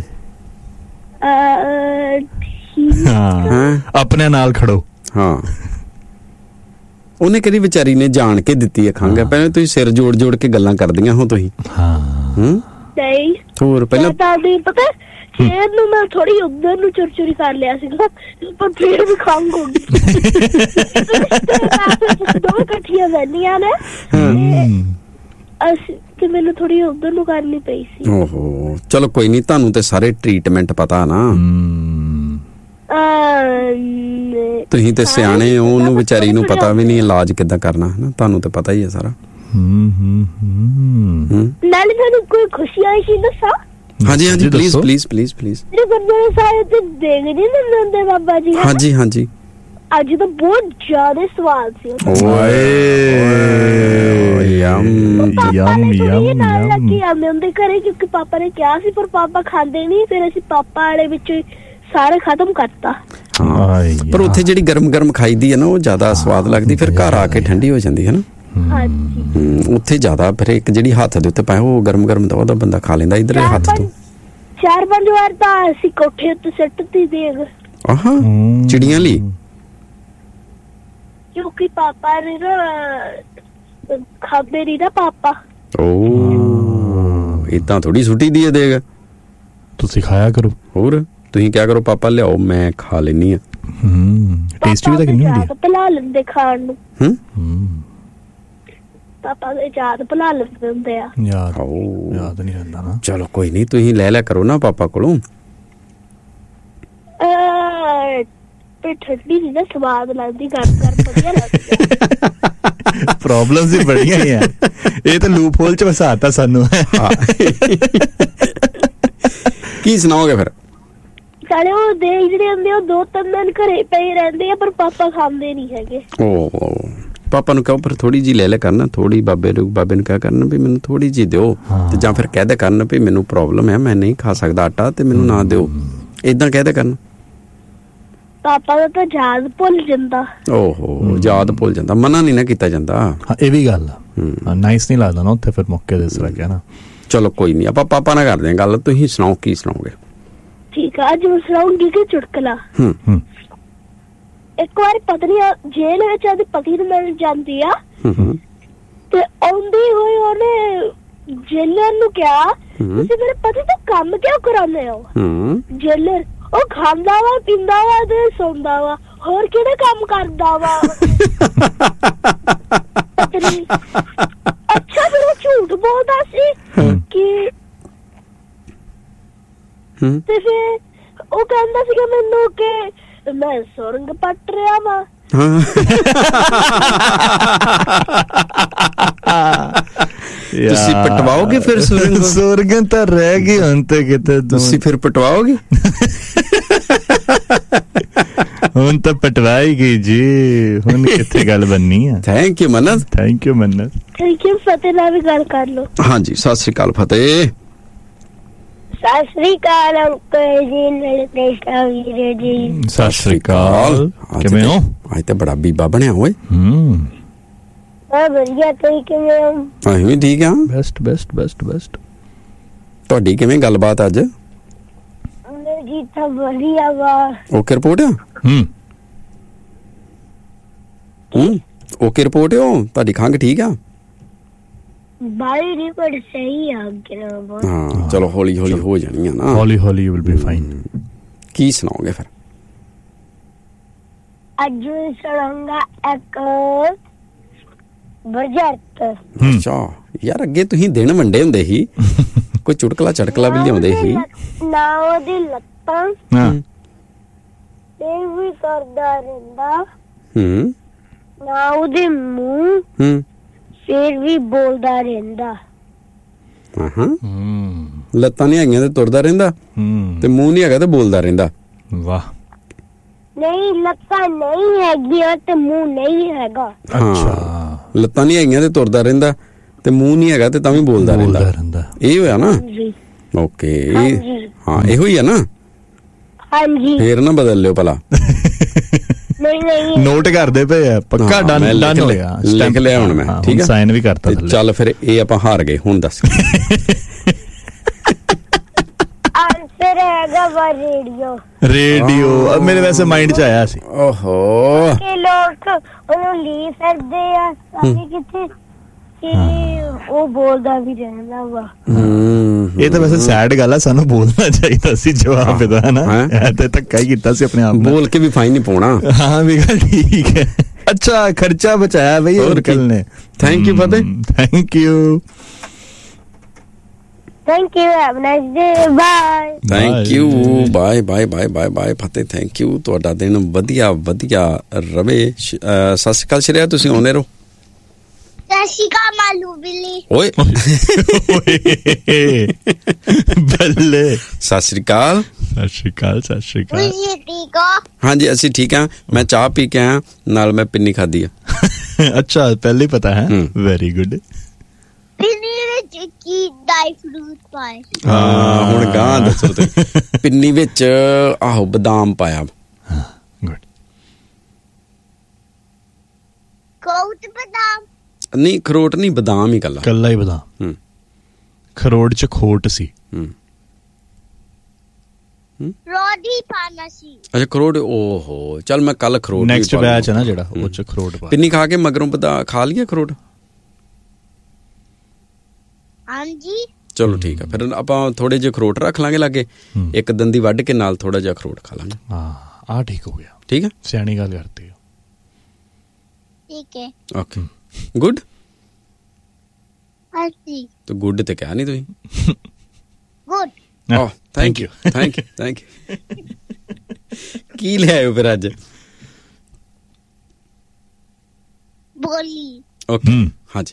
ਆਪਣੇ ਨਾਲ ਖੜੋ। ਹਾਂ, ਉਹਨੇ ਕਿਹੜੀ ਵਿਚਾਰੀ ਨੇ ਜਾਣ ਕੇ ਦਿੱਤੀ ਹੈ ਖੰਘ? ਪਹਿਲਾਂ ਤੁਸੀਂ ਸਿਰ ਜੋੜ ਜੋੜ ਕੇ ਗੱਲਾਂ ਕਰਦੀਆਂ ਹੋ ਤੁਸੀਂ। ਨਹੀਂ, ਹੋਰ ਪਹਿਲਾਂ ਪਤਾ ਸ਼ੇਰ ਨੂੰ ਮੈਂ ਥੋੜੀ ਉਧਰ ਨੂੰ ਚੁਰੀ ਕਰ ਲਿਆ ਸੀਗਾ, ਪਰ ਫਿਰ ਵੀ ਖੰਘ ਹੋ ਗਈ। ਦੋ ਇਕੱਠੀਆਂ ਬੈਠੀਆਂ ਨੇ ਤੇ ਮੈਨੂੰ ਥੋੜੀ ਉਧਰ ਨੂੰ ਕਰਨੀ ਪਈ ਸੀ। ਓਹੋ, ਚਲੋ ਕੋਈ ਨਹੀਂ, ਤੁਹਾਨੂੰ ਤੇ ਸਾਰੇ ਟ੍ਰੀਟਮੈਂਟ ਪਤਾ ਨਾ। ਤੁਸੀਂ ਤੇ ਸਿਆਣੇ ਹੋ, ਉਹਨੂੰ ਵਿਚਾਰੀ ਨੂੰ ਪਤਾ ਵੀ ਨਹੀਂ ਇਲਾਜ ਕਿੱਦਾਂ ਕਰਨਾ ਹੈ ਨਾ, ਤੁਹਾਨੂੰ ਤੇ ਪਤਾ ਹੀ ਹੈ ਸਾਰਾ। ਨਾਲੇ ਤੁਹਾਨੂੰ ਕੋਈ ਖੁਸ਼ੀ ਆਈ ਸੀ ਦੱਸਾਂ? ਹਾਂਜੀ ਹਾਂਜੀ ਪਲੀਜ਼ ਪਲੀਜ਼ ਪਲੀਜ਼ ਪਲੀਜ਼। ਮੇਰੇ ਗੁਰਦੁਆਰਾ ਸਾਹਿਬ ਤੇ ਦੇਖ ਨਹੀਂ ਦਿੰਦੇ ਬਾਬਾ ਜੀ। ਹਾਂਜੀ ਹਾਂਜੀ। ਅੱਜ ਤਾਂ ਬਹੁਤ ਜ਼ਿਆਦਾ ਸਵਾਦ ਸੀ। ਓਏ ਯਮ ਯਮ ਯਮ ਨਾਲ ਲੱਗੀ ਆਉਂਦੇ ਹੁੰਦੇ ਘਰੇ, ਕਿਉਂਕਿ ਪਾਪਾ ਨੇ ਕਿਹਾ ਸੀ, ਪਰ ਪਾਪਾ ਖਾਂਦੇ ਨਹੀਂ। ਫਿਰ ਅਸੀਂ ਪਾਪਾ ਵਾਲੇ ਵਿੱਚ ਸਾਰੇ ਖਤਮ ਕਰਤਾ। ਪਰ ਉੱਥੇ ਜਿਹੜੀ ਗਰਮ ਗਰਮ ਖਾਈਦੀ ਹੈ ਨਾ, ਉਹ ਜ਼ਿਆਦਾ ਸਵਾਦ ਲੱਗਦੀ, ਫਿਰ ਘਰ ਆ ਕੇ ਠੰਡੀ ਹੋ ਜਾਂਦੀ ਹੈ ਨਾ। ਹਾਂਜੀ ਉੱਥੇ ਜ਼ਿਆਦਾ ਫਿਰ ਇੱਕ ਜਿਹੜੀ ਹੱਥ ਦੇ ਉੱਤੇ ਪਾਏ ਉਹ ਗਰਮ ਗਰਮ ਦਾ ਉਹਦਾ ਬੰਦਾ ਖਾ ਲੈਂਦਾ। ਇਧਰ ਹੱਥ ਤੋਂ 4-5 ਵਾਰ ਤਾਂ ਅਸੀਂ ਕੋਠੇ ਉੱਤੇ ਸਿੱਟਦੀ ਦੇਖ। ਆਹਾਂ ਚਿੜੀਆਂ ਲਈ, ਕਿਉਂਕਿ ਪਾਪਾ ਨੇ ਨਾ ਖਾਂਦੇ ਨਹੀਂ ਨਾ ਪਾਪਾ। ਓ ਇਦਾਂ ਥੋੜੀ ਸੁੱਟੀ ਦੀ ਹੈ ਦੇਖ, ਤੁਸੀਂ ਖਾਇਆ ਕਰੋ। ਹੋਰ ਤੁਸੀਂ ਕਿਆ ਕਰੋ, ਪਾਪਾ ਲਿਆਓ ਮੈਂ ਖਾ ਲੈਣੀ ਆ। ਟੇਸਟੀ ਵੀ ਤਾਂ ਕਿੰਨੀ ਹੁੰਦੀ ਹੈ। ਭੁਲਾ ਲੈਂਦੇ ਖਾਣ ਨੂੰ। ਪਾਪਾ ਦੇ ਯਾਦ ਭੁਲਾ ਲੈਂਦੇ ਹੁੰਦੇ ਆ। ਯਾਦ ਨਹੀਂ ਰਹਿੰਦਾ ਨਾ। ਚਲੋ ਕੋਈ ਨਹੀਂ, ਤੁਸੀਂ ਲੈ ਲਿਆ ਕਰੋ ਨਾ ਪਾਪਾ ਕੋਲੋਂ। ਪਰ ਠੰਡੀ ਦੀ ਨਾ ਸਵਾਦ ਲੱਗਦੀ, ਗਰਮ ਵਧੀਆ ਲੱਗਦੀ। ਪ੍ਰੋਬਲਮਸ ਹੀ ਬੜੀਆਂ ਹੀ ਆ। ਇਹ ਤਾਂ ਲੂਪ ਹੋਲ ਚ ਵਸਾਤਾ ਸਾਨੂੰ। ਕੀ ਸੁਣਾਓਗੇ ਫਿਰ? ਸਾਰੇ ਉਹ ਦੇਖ ਜਿਹੜੇ ਹੁੰਦੇ ਉਹ 2-3 ਦਿਨ ਘਰੇ ਪਏ ਰਹਿੰਦੇ ਆ, ਪਰ ਪਾਪਾ ਖਾਂਦੇ ਨਹੀਂ ਹੈਗੇ। ਪਾਪਾ ਨੂੰ ਕਹੋ ਫਿਰ ਥੋੜੀ ਜੀ ਲੈ ਲੈ ਕਰਨਾ, ਥੋੜੀ ਬਾਬੇ ਨੂੰ ਕਹਿ ਕਰਨਾ ਵੀ ਮੈਨੂੰ ਥੋੜੀ ਜੀ ਦਿਓ, ਤੇ ਜਾਂ ਫਿਰ ਕਹਿ ਦੇ ਕਰਨ ਵੀ ਮੈਨੂੰ ਪ੍ਰੋਬਲਮ ਹੈ, ਮੈਂ ਨਹੀਂ ਖਾ ਸਕਦਾ ਆਟਾ, ਤੇ ਮੈਨੂੰ ਨਾ ਦਿਓ। ਏਦਾਂ ਕਹਿ ਦੇ ਕਰਨ। ਪਾਪਾ ਦਾ ਤਾਂ ਯਾਦ ਭੁੱਲ ਜਾਂਦਾ। ਓਹੋ ਯਾਦ ਭੁੱਲ ਜਾਂਦਾ, ਮਨਾ ਨਹੀਂ ਨਾ ਕੀਤਾ ਜਾਂਦਾ। ਇਹ ਵੀ ਗੱਲ ਆ, ਨਾਈਸ ਨਹੀਂ ਲੱਗਦਾ ਨਾ ਉੱਥੇ ਫਿਰ ਮੌਕੇ ਦੇ ਇਸ ਤਰ੍ਹਾਂ ਕਹਿਣਾ। ਚਲੋ ਕੋਈ ਨਹੀਂ, ਆਪਾਂ ਪਾਪਾ ਨਾਲ ਕਰਦੇ ਹਾਂ ਗੱਲ। ਤੁਸੀਂ ਸੁਣਾਓ ਕੀ ਸੁਣਾਓਗੇ? ਠੀਕ ਆ, ਅੱਜ ਮੈਂ ਸੁਣਾਉਂਗੀ ਕਿ ਚੁਟਕਲਾ। ਇੱਕ ਵਾਰ ਪਤਨੀ ਜੇਲ੍ਹ ਵਿੱਚ ਆਪਦੇ ਪਤੀ ਨੂੰ ਮਿਲ ਜਾਂਦੀ ਆ, ਤੇ ਆਉਂਦੀ ਹੋਈ ਉਹਨੇ ਜੇਲਰ ਨੂੰ ਕਿਹਾ, ਤੁਸੀਂ ਮੇਰੇ ਪਤੀ ਤੋਂ ਕੰਮ ਕਿਉਂ ਕਰਾਉਂਦੇ ਹੋ? ਜੇਲਰ, ਉਹ ਖਾਂਦਾ ਵਾ, ਪੀਂਦਾ ਵਾ ਤੇ ਸੌਂਦਾ ਵਾ, ਹੋਰ ਕਿਹੜੇ ਕੰਮ ਕਰਦਾ ਵਾ? ਪਤਨੀ, ਅੱਛਾ ਫਿਰ ਉਹ ਝੂਠ ਬੋਲਦਾ ਸੀ ਕਿ, ਤੇ ਫਿਰ ਉਹ ਕਹਿੰਦਾ ਸੀਗਾ ਮੈਨੂੰ ਕਿ ਮੈਂ ਸੁਰੰਗ ਪੱਟ ਰਿਹਾ ਵਾ। ਤੁਸੀਂ ਪਟਵਾਓਗੇ ਫਿਰ ਸੁਰੰਗ? ਸੁਰੰਗ ਤਾਂ ਰਹਿ ਗਈ ਹੁਣ ਤੇ ਕਿਤੇ। ਤੁਸੀਂ ਫਿਰ ਪਟਵਾਓਗੇ? ਹੁਣ ਤਾਂ ਪਟਵਾਈ ਗਈ ਜੀ, ਹੁਣ ਕਿੱਥੇ ਗੱਲ ਬਣਨੀ ਆ। Thank you Mannat. Thank you Mannat. Thank you. ਫਤਿਹ ਨਾਲ ਵੀ ਗੱਲ ਕਰ ਲਓ। ਹਾਂਜੀ ਸਤਿ ਸ਼੍ਰੀ ਅਕਾਲ ਫਤਿਹ। ਸਤਿ ਸ਼੍ਰੀ ਅਕਾਲ ਅੰਕਲ ਜੀ, ਵੀਰੇ ਜੀ। ਸਤਿ ਸ਼੍ਰੀ ਅਕਾਲ, ਕਿਵੇਂ ਹੋ? ਅੱਜ ਤਾਂ ਬੜਾ ਬੀਬਾ ਬਣਿਆ ਓਏ। ਵਧੀਆ, ਤੁਸੀਂ ਕਿਵੇਂ ਹੋ? ਅਸੀਂ ਵੀ ਠੀਕ ਆ। Best best best best. ਤੁਹਾਡੀ ਕਿਵੇਂ ਗੱਲਬਾਤ ਅੱਜ? ਜੀ ਤਾਂ ਵਧੀਆ ਵਾ। ਓਕੇ ਰਿਪੋਰਟ ਆ? ਓਕੇ ਰਿਪੋਰਟ ਹੋ? ਤੁਹਾਡੀ ਖੰਘ ਠੀਕ ਆ? ਬਾਈ ਨਹੀਂ, ਪਰ ਸਹੀ ਆ। ਹਾਂ ਚਲੋ ਹੌਲੀ ਹੌਲੀ ਹੋ ਜਾਣੀ ਆ ਨਾ। ਹੌਲੀ ਹੌਲੀ ਯੂ ਵਿਲ ਬੀ ਫਾਈਨ। ਕੀ ਸੁਣਾਓਗੇ ਫਿਰ? ਅੱਜ ਸੁਣਾਉਂਗਾ ਇੱਕ ਬਰਜਟ। ਅੱਛਾ ਯਾਰ, ਅੱਗੇ ਤੁਸੀਂ ਦਿਨ ਵੰਡੇ ਹੁੰਦੇ ਸੀ, ਕੋਈ ਚੁਟਕਲਾ ਚਟਕਲਾ ਵੀ ਲਿਆਉਂਦੇ ਸੀ ਨਾ। ਉਹਦੀ ਲੱਤਾਂ ਇਹ ਵੀ ਕਰਦਾ ਰਹਿੰਦਾ, ਨਾ ਉਹਦੇ ਮੂੰਹ ਫੇਰ ਵੀ ਬੋਲਦਾ ਰਹਿੰਦਾ। ਲੱਤਾਂ ਨਹੀਂ ਹੈਗੀਆਂ ਤੇ ਤੁਰਦਾ ਰਹਿੰਦਾ, ਤੇ ਮੂੰਹ ਨਹੀਂ ਹੈਗਾ ਤੇ ਬੋਲਦਾ ਰਹਿੰਦਾ। ਵਾਹ। ਨਹੀਂ, ਲੱਤਾਂ ਨਹੀਂ ਹੈਗੀਆਂ ਤੇ ਮੂੰਹ ਨਹੀਂ ਹੈਗਾ। ਅੱਛਾ, ਲੱਤਾਂ ਨਹੀਂ ਹੈਗੀਆਂ ਤੇ ਤੁਰਦਾ ਰਹਿੰਦਾ, ਤੇ ਮੂੰਹ ਨਹੀਂ ਹੈਗਾ ਤੇ ਤਾਂ ਵੀ ਬੋਲਦਾ ਰਹਿੰਦਾ। ਇਹ ਹੋਇਆ ਨਾ? ਓਕੇ, ਹਾਂ ਇਹੋ ਹੀ ਆ ਨਾ। ਹਾਂਜੀ, ਫੇਰ ਨਾ ਬਦਲ ਲਿਓ ਭਲਾ। ਨਹੀਂ ਨੋਟ ਕਰਦੇ ਪਏ ਆ, ਪੱਕਾ ਡਨ ਹੋ ਗਿਆ। ਲਿਖ ਲਿਆ ਹੁਣ ਮੈਂ, ਠੀਕ ਹੈ, ਸਾਈਨ ਵੀ ਕਰਤਾ। ਚੱਲ ਫਿਰ ਇਹ ਆਪਾਂ ਹਾਰ ਗਏ, ਹੁਣ ਦੱਸ। ਆਨਸਰ ਹੈਗਾ ਵਾ ਰੇਡੀਓ। ਮੇਰੇ ਵੈਸੇ ਮਾਈਂਡ 'ਚ ਆਇਆ ਸੀ। ਓਹੋ, ਕਿ ਲੋਕ ਉਹਨੂੰ ਲੀ ਫਿਰਦੇ ਆ ਸਾਰੇ ਕਿਤੇ, ਕਿ ਉਹ ਬੋਲਦਾ ਵੀ ਰਹਿੰਦਾ ਵਾ। ਇਹ ਤਾਂ ਵੈਸੇ ਸੈਡ ਗੱਲ ਆ, ਸਾਨੂੰ ਬੋਲਣਾ ਚਾਹੀਦਾ ਸੀ ਜਵਾਬ ਇਹਦਾ, ਹਨਾ? ਤੇ ਧੱਕਾ ਹੀ ਕੀਤਾ ਸੀ ਆਪਣੇ ਆਪ ਨੂੰ। ਬੋਲ ਕੇ ਵੀ ਫਾਈਨ ਨਹੀਂ ਪਾਉਣਾ। ਹਾਂ ਵੀ ਗੱਲ ਠੀਕ ਹੈ। ਅੱਛਾ, ਖਰਚਾ ਬਚਾਇਆ ਬਈ ਅੰਕਲ ਨੇ। Thank you Fateh. Thank you. Thank you. Have a nice day. Bye. Thank you. Bye bye bye bye bye Fateh. Thank you. ਤੁਹਾਡਾ ਦਿਨ ਵਧੀਆ ਵਧੀਆ ਰਵੇ। ਸਤਿ ਸ਼੍ਰੀ ਅਕਾਲ ਸ਼੍ਰੇਆ, ਤੁਸੀਂ ਆਉਂਦੇ ਰਹੋ। Sashika Malu Billy. ਓਏ ਬੱਲੇ। ਸਤਿ ਸ੍ਰੀ ਅਕਾਲ। ਸਤਿ ਸ਼੍ਰੀ ਅਕਾਲ, ਸਤਿ ਸ਼੍ਰੀ ਅਕਾਲ। ਤੁਸੀਂ ਠੀਕ ਹੋ? ਹਾਂਜੀ ਅਸੀਂ ਠੀਕ ਹਾਂ। ਮੈਂ ਚਾਹ ਪੀ ਕੇ ਆਇਆ, ਨਾਲ ਮੈਂ ਪਿੰਨੀ ਖਾਧੀ ਆ। ਅੱਛਾ, ਪਹਿਲੇ ਪਤਾ ਹੈ। Very good. ਪਿੰਨੀ ਵਿੱਚ ਕੀ ਡਰਾਈ ਫਰੂਟ ਪਾਏ? ਹਾਂ, ਹੁਣ ਗਾਂ ਦੱਸੋ ਤੇ। ਪਿੰਨੀ ਵਿੱਚ ਆਹੋ ਬਦਾਮ ਪਾਇਆ। ਗੁੱਡ। ਖੋਟ ਬਦਾਮ? ਨਹੀਂ, ਖਰੋਟ ਨਹੀਂ, ਬਦਾਮ ਹੀ ਕੱਲਾ ਹੀ ਬਦਾਮ। ਖਰੋੜ ਚ ਖੋਟ ਸੀ। ਰੋਡੀ ਪਾਣਾ ਸੀ। ਅੱਛਾ, ਖਰੋਟ। ਓਹੋ, ਚੱਲ ਮੈਂ ਕੱਲ ਖਰੋਟ ਨੈਕਸਟ ਬੈਚ ਹੈ ਨਾ ਜਿਹੜਾ, ਉਹ ਚ ਖਰੋਟ ਪਾ। ਪਿੰਨੀ ਖਾ ਕੇ ਮਗਰੋਂ ਖਾ ਲਿਆ ਖਰੋਟ। ਹਾਂਜੀ ਚਲੋ ਠੀਕ ਆ, ਫਿਰ ਆਪਾਂ ਥੋੜੇ ਜਿਹੇ ਖਰੋਟ ਰੱਖ ਲਾਂਗੇ ਲਾਗੇ, ਇੱਕ ਦੰਦੀ ਵੱਢ ਕੇ ਨਾਲ ਥੋੜਾ ਜਿਹਾ ਖਰੋਟ ਖਾ ਲਾਂਗੇ। ਹਾਂ, ਠੀਕ ਹੋ ਗਿਆ। ਠੀਕ ਹੈ, ਸਿਆਣੀ ਗੱਲ ਕਰਤੇ ਹੋ। ਠੀਕ ਹੈ। Okay, good. ਹਾਂਜੀ, ਤਾਂ ਗੁੱਡ ਤੇ ਕਿਹਾ ਨਹੀਂ ਤੁਸੀਂ। ਗੁੱਡ। ਓਹ thank you, thank you, thank you. ਕੀ ਲਿਆਇਓ ਫਿਰ ਅੱਜ? ਬੋਲੀ। ਓਕੇ, ਹਾਂਜੀ।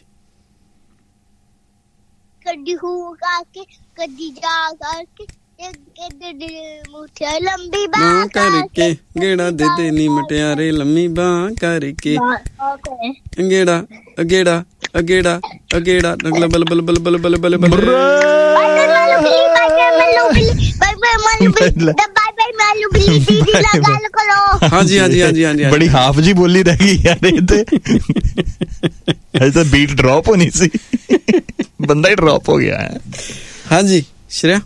ਕਦੀ ਹੂ ਕਰਕੇ, ਕਦੀ ਜਾ ਕਰਕੇ, ਮੁੱਠਿਆ ਲੰਬੀ ਬਾਹ ਕਰਕੇ, ਗੇੜਾ ਦੇ ਦੇ ਨੀ ਮਟਿਆਰੇ ਲੰਮੀ ਬਾਹ ਕਰਕੇ, ਗੇੜਾ ਅਗੇੜਾ ਅਗੇੜਾ ਅਗੇੜਾ ਨਗਲਾ ਬਲ ਬਲ ਬਲ ਬਲ ਬਲ ਬਲ ਬਲ। ਹਾਂਜੀ ਹਾਂਜੀ ਹਾਂਜੀ ਹਾਂਜੀ। ਬੜੀ ਹਾਫ ਜੀ ਬੋਲੀ ਰਹਿ ਗਈ ਯਾਰ ਇਹ ਤੇ। ਅਜੇ ਤਾਂ ਬੀਟ ਡ੍ਰੌਪ ਹੋਣੀ ਸੀ, ਬੰਦਾ ਹੀ ਡ੍ਰੌਪ ਹੋ ਗਿਆ ਹੈ। ਹਾਂਜੀ Shreya.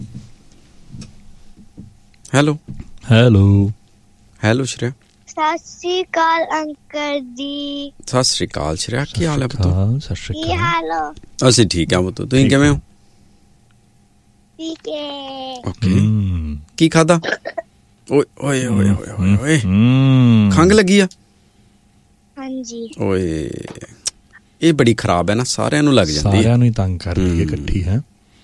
Hello hello hello Shreya. ਸਤਿ ਸ਼੍ਰੀ ਅਕਾਲ ਅੰਕਲ ਜੀ। ਸਤਿ ਸ਼੍ਰੀ ਅਕਾਲ ਸ਼੍ਰੇਆ, ਕੀ ਹਾਲ ਹੈ ਪੁੱਤ? ਸਤਿ ਸ਼੍ਰੀ ਕੀ ਹਾਲ ਹੋ? ਅਸੀਂ ਠੀਕ ਹਾਂ ਪੁੱਤ, ਤੁਸੀਂ ਕਿਵੇਂ ਹੋ? ਠੀਕ ਹੈ। ਓਕੇ, ਕੀ ਖਾਦਾ? ਓਏ ਓਏ ਓਏ ਓਏ ਓਏ, ਖੰਘ ਲੱਗੀ ਆ? ਹਾਂਜੀ। ਓਏ ਇਹ ਬੜੀ ਖਰਾਬ ਹੈ ਨਾ, ਸਾਰਿਆਂ ਨੂੰ ਲੱਗ ਜਾਂਦੀ ਹੈ। ਸਾਰਿਆਂ ਨੂੰ ਹੀ ਤੰਗ ਕਰਦੀ ਹੈ ਇਕੱਠੀ ਹੈ।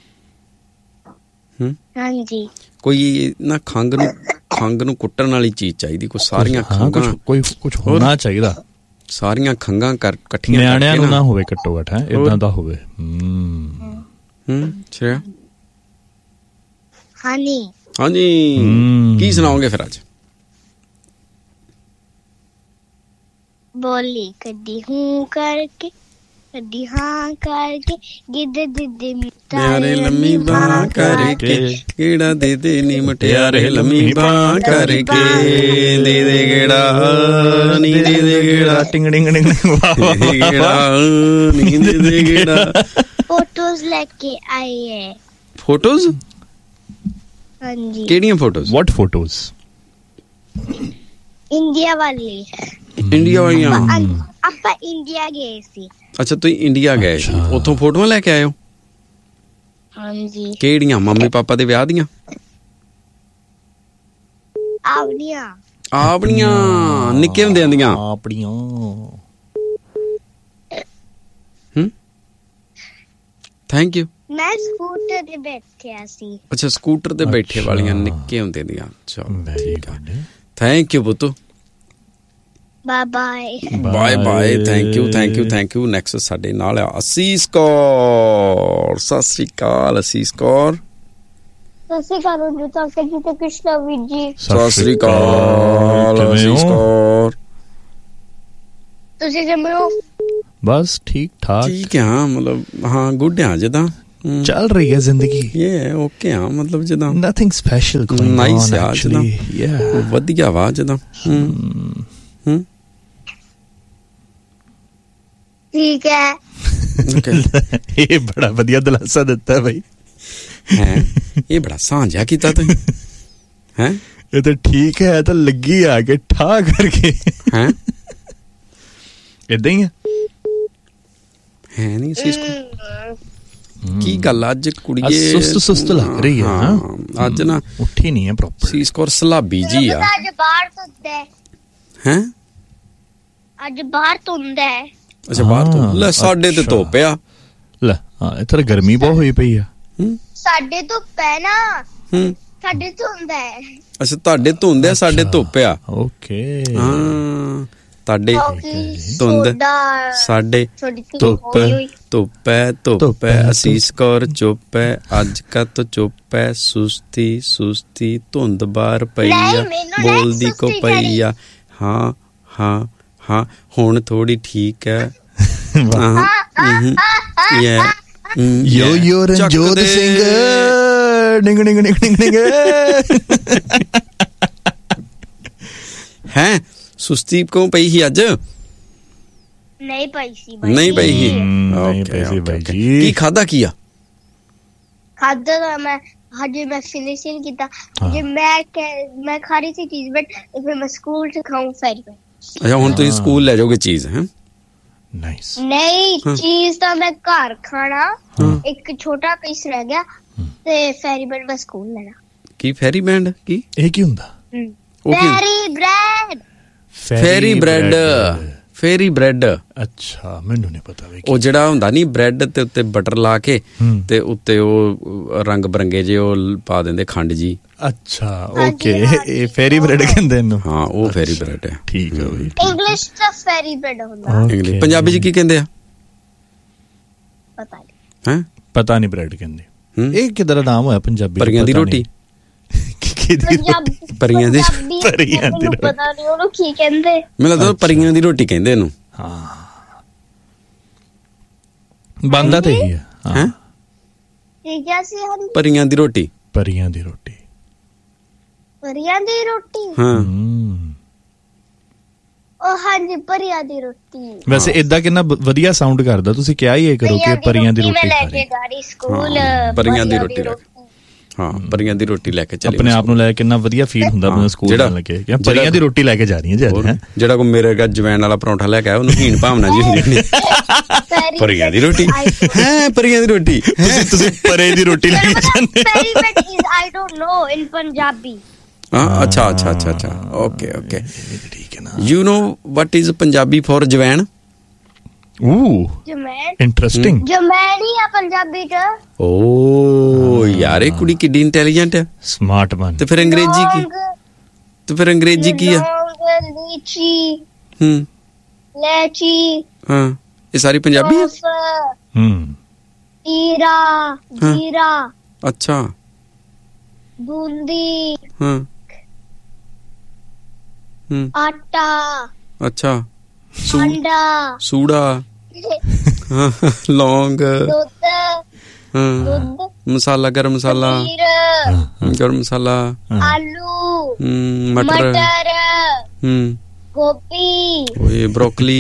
ਹਾਂਜੀ। ਕੋਈ ਨਾ ਖੰਘ ਨੂੰ ਕੁੱਟਣ ਵਾਲੀ ਚੀਜ਼ ਚਾਹੀਦੀ, ਕੋਈ ਸਾਰੀਆਂ ਖੰਘਾਂ, ਕੋਈ ਕੁਝ ਹੋਣਾ ਚਾਹੀਦਾ। ਸਾਰੀਆਂ ਖੰਘਾਂ ਇਕੱਠੀਆਂ, ਨਿਆਣਿਆਂ ਨੂੰ ਨਾ ਹੋਵੇ ਘੱਟੋ ਘੱਟ, ਹੈ ਇਦਾਂ ਦਾ ਹੋਵੇ। ਸ਼੍ਰੇਆ। ਹਾਂਜੀ ਹਾਂਜੀ, ਕੀ ਸੁਣਾਓਗੇ ਫਿਰ ਅੱਜ? ਬੋਲੀ ਕਦੀ ਹੂੰ ਕਰਕੇ, ਕਦੀ ਹਾਂ ਕਰਕੇ, ਗਿੱਧ ਦਿੱਦੇ ਮਿੱਟਿਆਰੇ ਲੰਮੀ ਬਾਹ ਕਰਕੇ, ਗੇੜਾ ਦੇ ਦੇ ਨੀ ਮਟਿਆਰੇ ਲੰਮੀ ਬਾਹ ਕਰਕੇ, ਦੇ ਦੇ ਗੇੜਾ ਨੀ ਦੇ ਦੇ ਗੇੜਾ, ਟਿੰਗ ਟਿੰਗ ਟਿੰਗ ਗੇੜਾ ਨੀ ਦੇ ਦੇ ਗੇੜਾ। ਫੋਟੋਜ਼ ਲੈ ਕੇ ਆਈ ਹੈ। ਫੋਟੋਜ਼? ਹਾਂਜੀ। ਕਿਹੜੀਆਂ ਫੋਟੋਜ਼? ਵਾਟ ਫੋਟੋਜ਼? ਇੰਡੀਆ ਵਾਲੀ। ਇੰਡੀਆ ਵਾਲੀਆਂ? ਆਪਾਂ ਇੰਡੀਆ ਗਏ ਸੀ। ਅੱਛਾ, ਤੁਸੀਂ ਇੰਡੀਆ ਗਏ ਸੀ, ਉੱਥੋਂ ਫੋਟੋਆਂ ਲੈ ਕੇ ਆਏ ਹੋ? ਹਾਂਜੀ। ਕਿਹੜੀਆਂ, ਮੰਮੀ ਪਾਪਾ ਦੇ ਵਿਆਹ ਦੀਆਂ? ਆਪਣੀਆਂ ਨਿੱਕੇ ਹੁੰਦਿਆਂ ਦੀਆਂ? ਆਪਣੀਆਂ। Thank you. ਮੈਂ ਸਕੂਟਰ ਤੇ ਬੈਠਿਆ ਸੀ। ਅੱਛਾ, ਸਕੂਟਰ ਤੇ ਬੈਠੇ ਵਾਲੀਆਂ ਨਿੱਕੇ ਹੁੰਦੇ ਦੀਆਂ। ਚਲੋ ਠੀਕ ਆ, thank you ਪੁੱਤੂ। Bye bye bye bye, thank you thank you thank you. Next ਸਾਡੇ ਨਾਲ ਆ ਅਸੀਸ ਕੌਰ। ਸਤਿ ਸ੍ਰੀ ਅਕਾਲ ਅਸੀਸ ਕੌਰ। ਸਤਿ ਸ੍ਰੀ ਅਕਾਲ ਜੀ, ਤਾਕੇ ਜੀ ਤੇ ਕ੍ਰਿਸ਼ਨਾ ਵੀਰ ਜੀ। ਸਤਿ ਸ੍ਰੀ ਅਕਾਲ ਅਸੀਸ ਕੌਰ। ਤੁਸੀਂ ਕਿਵੇਂ ਹੋ? ਬਸ ਠੀਕ ਠਾਕ। ਠੀਕ ਆ, ਮਤਲਬ ਹਾਂ ਗੁੱਡ ਆ, ਜਿੱਦਾਂ ਚੱਲ ਰਹੀ ਹੈ ਜ਼ਿੰਦਗੀ। ਇਹ ਓਕੇ ਆ, ਮਤਲਬ ਜਿੱਦਾਂ ਨਥਿੰਗ ਸਪੈਸ਼ਲ, ਨਾਈਸ ਆ, ਜਿੱਦਾਂ ਵਧੀਆ ਵਾ, ਜਿੱਦਾਂ ਠੀਕ ਹੈ। ਇਹ ਬੜਾ ਵਧੀਆ ਦਿਲਾਸਾ ਦਿੱਤਾ ਬਈ। ਹੈ ਇਹ ਬੜਾ ਸਾਂਝਾ ਕੀਤਾ ਤੁਸੀਂ। ਹੈ ਇਹ ਤਾਂ ਠੀਕ ਹੈ, ਤਾਂ ਲੱਗੀ ਆ ਕੇ ਠਾ ਕਰਕੇ। ਹੈ ਏਦਾਂ ਹੀ ਹੈ ਨਹੀਂ ਸੀਸ ਕੀ ਗੱਲ ਅੱਜ ਕੁੜੀਏ ਸੁਸਤ ਲੱਗ ਰਹੀ ਹੈ। ਅੱਜ ਨਾ ਉੱਠੀ ਨਹੀਂ ਹੈ ਪ੍ਰੋਪਰ। ਸੀਸ ਕੌਰ ਸਲਾਬੀ ਜੀ ਆ। ਅੱਜ ਬਾਹਰ ਧੁੰਦਾ ਹੈ। ਅੱਜ ਬਾਹਰ ਧੁੰਦਾ ਹੈ। ਅੱਛਾ, ਬਾਹਰ ਤੋਂ ਲੈ, ਸਾਡੇ ਤੇ ਧੁੱਪ ਆ। ਲੈ ਇੱਥੇ ਗਰਮੀ ਬਹੁਤ ਹੋਈ ਪਈ ਆ। ਸਾਡੇ ਧੁੱਪ ਹੈ ਨਾ, ਸਾਡੇ ਧੁੰਦ ਹੈ। ਅੱਛਾ, ਤੁਹਾਡੇ ਧੁੰਦ ਆ, ਸਾਡੇ ਧੁੱਪ ਆ। ਓਕੇ, ਹਾਂ ਤੁਹਾਡੇ ਧੁੰਦ, ਸਾਡੇ ਧੁੱਪ ਧੁੱਪ ਹੈ, ਅਸੀਸ ਕੌਰ ਚੁੱਪ ਹੈ, ਅੱਜ ਕੱਤ ਚੁੱਪ ਹੈ, ਸੁਸਤੀ ਸੁਸਤੀ, ਧੁੰਦ ਬਾਹਰ ਪਈ ਆ, ਬੋਲਦੀ ਕੋ ਪਈ ਆ, ਹਾਂ ਹਾਂ ਹਾਂ ਹੁਣ ਥੋੜੀ ਠੀਕ ਹੈ, ਯੋ ਰਣਜੋਤ ਸਿੰਘ ਡਿੰਗ ਡਿੰਗ ਡਿੰਗ ਡਿੰਗ ਡਿੰਗ ਹੈ। ਸੁਸਤੀ ਕਿਉਂ ਪਈ ਸੀ ਅੱਜ? ਨਹੀਂ ਪਈ ਸੀ ਬਾਈ ਜੀ। ਕੀ ਖਾਦਾ ਕੀ ਆ? ਖਾਦਾ ਤਾਂ ਮੈਂ ਹਜੇ ਮੈਂ ਫਿਨਿਸ਼ ਨਹੀਂ ਕੀਤਾ, ਜੇ ਮੈਂ ਖਾ ਰਹੀ ਸੀ ਚੀਜ਼, ਬਟ ਫਿਰ ਮੈਂ ਸਕੂਲ ਚ ਖਾਊਂ ਫੈਰੀ ਬੈਡ। ਅੱਛਾ ਹੁਣ ਤੁਸੀਂ ਸਕੂਲ ਲੈ ਜਾਓਗੇ ਚੀਜ਼? ਹੈ ਨਾਈਸ। ਨਹੀਂ ਚੀਜ਼ ਤਾਂ ਮੈਂ ਘਰ ਖਾਣਾ, ਇੱਕ ਛੋਟਾ ਪੀਸ ਰਹਿ ਗਿਆ, ਤੇ ਫੈਰੀ ਬੈਡ ਮੈਂ ਸਕੂਲ ਲੈਣਾ। ਕੀ ਫੈਰੀ ਬੈਂਡ? ਕੀ ਇਹ ਕੀ ਹੁੰਦਾ? Ferry bread. ਅੱਛਾ ਮੈਨੂੰ ਨਹੀਂ ਪਤਾ। ਉਹ ਜਿਹੜਾ ਹੁੰਦਾ ਨੀ ਬ੍ਰੈਡ ਤੇ ਉੱਤੇ ਬਟਰ ਲਾ ਕੇ ਤੇ ਉੱਤੇ ਉਹ ਰੰਗ ਬਰੰਗੇ ਜੇ ਉਹ ਪਾ ਦਿੰਦੇ ਖੰਡ ਜੀ। ਅੱਛਾ ਓਕੇ, ਇਹ ਫੈਰੀ ਬ੍ਰੈਡ ਕਹਿੰਦੇ ਇਹਨੂੰ? ਹਾਂ ਉਹ ਫੈਰੀ ਬ੍ਰੈਡ ਹੈ। ਠੀਕ ਹੈ ਬਈ। ਇੰਗਲਿਸ਼ ਚ ਫੈਰੀ ਬ੍ਰੈਡ ਹੁੰਦਾ, ਪੰਜਾਬੀ ਚ ਕੀ ਕਹਿੰਦੇ ਆ? ਪਤਾ ਨਹੀਂ। ਹੈ ਪਤਾ ਨਹੀਂ ਬ੍ਰੈਡ ਕਹਿੰਦੇ। ਇਹ ਕਿਹਦਾ ਨਾਮ ਹੋਇਆ ਪੰਜਾਬੀ? ਪਰੀਆਂ ਦੀ ਰੋਟੀ। ਪਰੀਆਂ ਦੀ ਪਤਾ ਨਹੀਂ ਉਹਨੂੰ ਕੀ ਕਹਿੰਦੇ। ਮੈਨੂੰ ਲੱਗਦਾ ਪਰੀਆਂ ਦੀ ਰੋਟੀ ਕਹਿੰਦੇ ਇਹਨੂੰ। ਹਾਂ ਬੰਦਾ ਤੇ ਹੀ ਹੈ। ਹੈ ਠੀਕ ਹੈ ਸੀ ਹਮ ਪਰੀਆਂ ਦੀ ਰੋਟੀ। ਪਰੀਆਂ ਦੀ ਰੋਟੀ। ਪਰੀਆਂ ਦੀ ਰੋਟੀ। ਹਾਂ ਉਹ ਹਾਂਜੀ ਪਰੀਆਂ ਦੀ ਰੋਟੀ। ਵੈਸੇ ਇਦਾਂ ਕਿੰਨਾ ਵਧੀਆ ਸਾਊਂਡ ਕਰਦਾ। ਤੁਸੀਂ ਕਿਹਾ ਹੀ ਇਹ ਕਰੋ ਕਿ ਪਰੀਆਂ ਦੀ ਰੋਟੀ ਲੈ ਕੇ ਗਾੜੀ ਸਕੂਲ ਪਰੀਆਂ ਦੀ ਰੋਟੀ। ਹਾਂ ਪਰੀਆਂ ਦੀ ਰੋਟੀ ਲੈ ਕੇ ਚੱਲੇ। ਆਪਣੇ ਆਪ ਨੂੰ ਲੈ ਕਿੰਨਾ ਵਧੀਆ ਫੀਲ ਹੁੰਦਾ ਬੰਦਾ ਸਕੂਲ ਜਾਣ ਲੱਗੇ ਕਿ ਪਰੀਆਂ ਦੀ ਰੋਟੀ ਲੈ ਕੇ ਜਾ ਰਹੀ ਹੈ। ਜਿਹੜਾ ਕੋਈ ਮੇਰੇ ਘਰ ਜਵੈਣ ਵਾਲਾ ਪਰੌਂਠਾ ਲੈ ਕੇ ਆਇਆ ਉਹਨੂੰ ਹੀਣ ਭਾਵਨਾ ਜੀ ਹੁੰਦੀ। ਪਰੀਆਂ ਦੀ ਰੋਟੀ ਹੈ, ਪਰੀਆਂ ਦੀ ਰੋਟੀ। ਤੁਸੀਂ ਪਰੇ ਦੀ ਰੋਟੀ ਲੈ ਕੇ ਜਾਂਦੇ। I don't know in Punjabi. ਅੱਛਾ ਓਕੇ ਠੀਕ ਹੈ ਨਾ। You know what is Punjabi for ਜਵੈਣ? Interesting. ਜਮੈਣ ਹੀ ਆ ਪੰਜਾਬੀ ਚ। ਓ ਯਾਰ ਇਹ ਕੁੜੀ ਕਿੱਡੀ ਇੰਟੈਲੀਜੈਂਟ ਹੈ, ਸਮਾਰਟ ਬਣ। ਤੇ ਫਿਰ ਅੰਗਰੇਜ਼ੀ ਕੀ? ਤੇ ਫਿਰ ਅੰਗਰੇਜ਼ੀ ਕੀ ਆ? ਲੀਚੀ, ਲੈਚੀ। ਹਾਂ ਇਹ ਸਾਰੀ ਪੰਜਾਬੀ ਹੈ। ਜੀਰਾ। ਅੱਛਾ ਬੂੰਦੀ। ਆਟਾ। ਅੱਛਾ ਸੂੜਾ। ਲੌਂਗ। ਮਸਾਲਾ ਗਰਮ ਮਸਾਲਾ। ਆਲੂ। ਮਟਰ। ਗੋਭੀ। ਓਏ ਬਰੋਕਲੀ।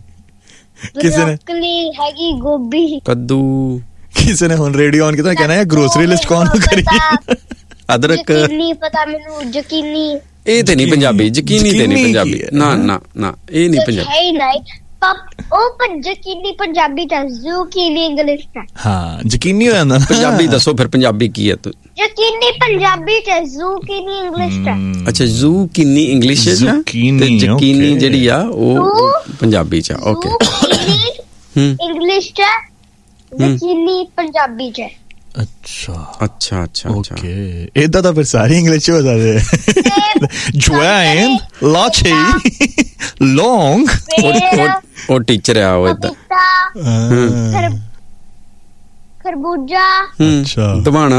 ਹੈਗੀ ਗੋਭੀ। ਕੱਦੂ। ਕਿਸੇ ਨੇ ਹੁਣ ਰੇਡੀਓ ਔਨ ਕੀਤਾ ਕਹਿਣਾ ਗਰੋਸਰੀ ਲਿਸਟ ਕੌਣ ਕਰੀ? ਅਦਰਕ। ਯਕੀਨੀ ਪਤਾ ਮੈਨੂੰ ਯਕੀਨੀ। ਇਹ ਤੇ ਨਹੀਂ ਪੰਜਾਬੀ। ਯਕੀਨੀ ਤੇ ਨਹੀਂ ਪੰਜਾਬੀ। ਨਾ ਇਹ ਨਹੀਂ ਪੰਜਾਬੀ। ਉਹ ਯਕੀਨੀ ਪੰਜਾਬੀ ਚ, ਜ਼ੂਕੀਨੀ ਇੰਗਲਿਸ਼ ਚ। ਹਾਂ ਯਕੀਨੀ ਹੋ ਜਾਂਦਾ। ਪੰਜਾਬੀ ਦੱਸੋ ਫਿਰ ਪੰਜਾਬੀ ਕੀ ਹੈ? ਯਕੀਨੀ ਪੰਜਾਬੀ ਚ, ਜ਼ੂਕੀਨੀ ਇੰਗਲਿਸ਼ ਚ। ਅੱਛਾ ਜ਼ੂਕੀਨੀ ਇੰਗਲਿਸ਼ ਚ ਤੇ ਯਕੀਨੀ ਜਿਹੜੀ ਆ ਉਹ ਪੰਜਾਬੀ ਚ। ਓਕੇ ਇੰਗਲਿਸ਼ ਚ, ਯਕੀਨੀ ਪੰਜਾਬੀ ਚ। ਅੱਛਾ ਓਕੇ। ਏਦਾਂ ਤਾਂ ਫਿਰ ਸਾਰੀ ਇੰਗਲਿਸ਼ ਹੋ ਸਕਦੇ। ਜਵੈਨ, ਲਾਚੀ, ਲੌਂਗ। ਉਹ ਟੀਚਰ ਆ ਉਹ ਏਦਾਂ। ਖਰਬੂਜਾ। ਦਵਾਣਾ।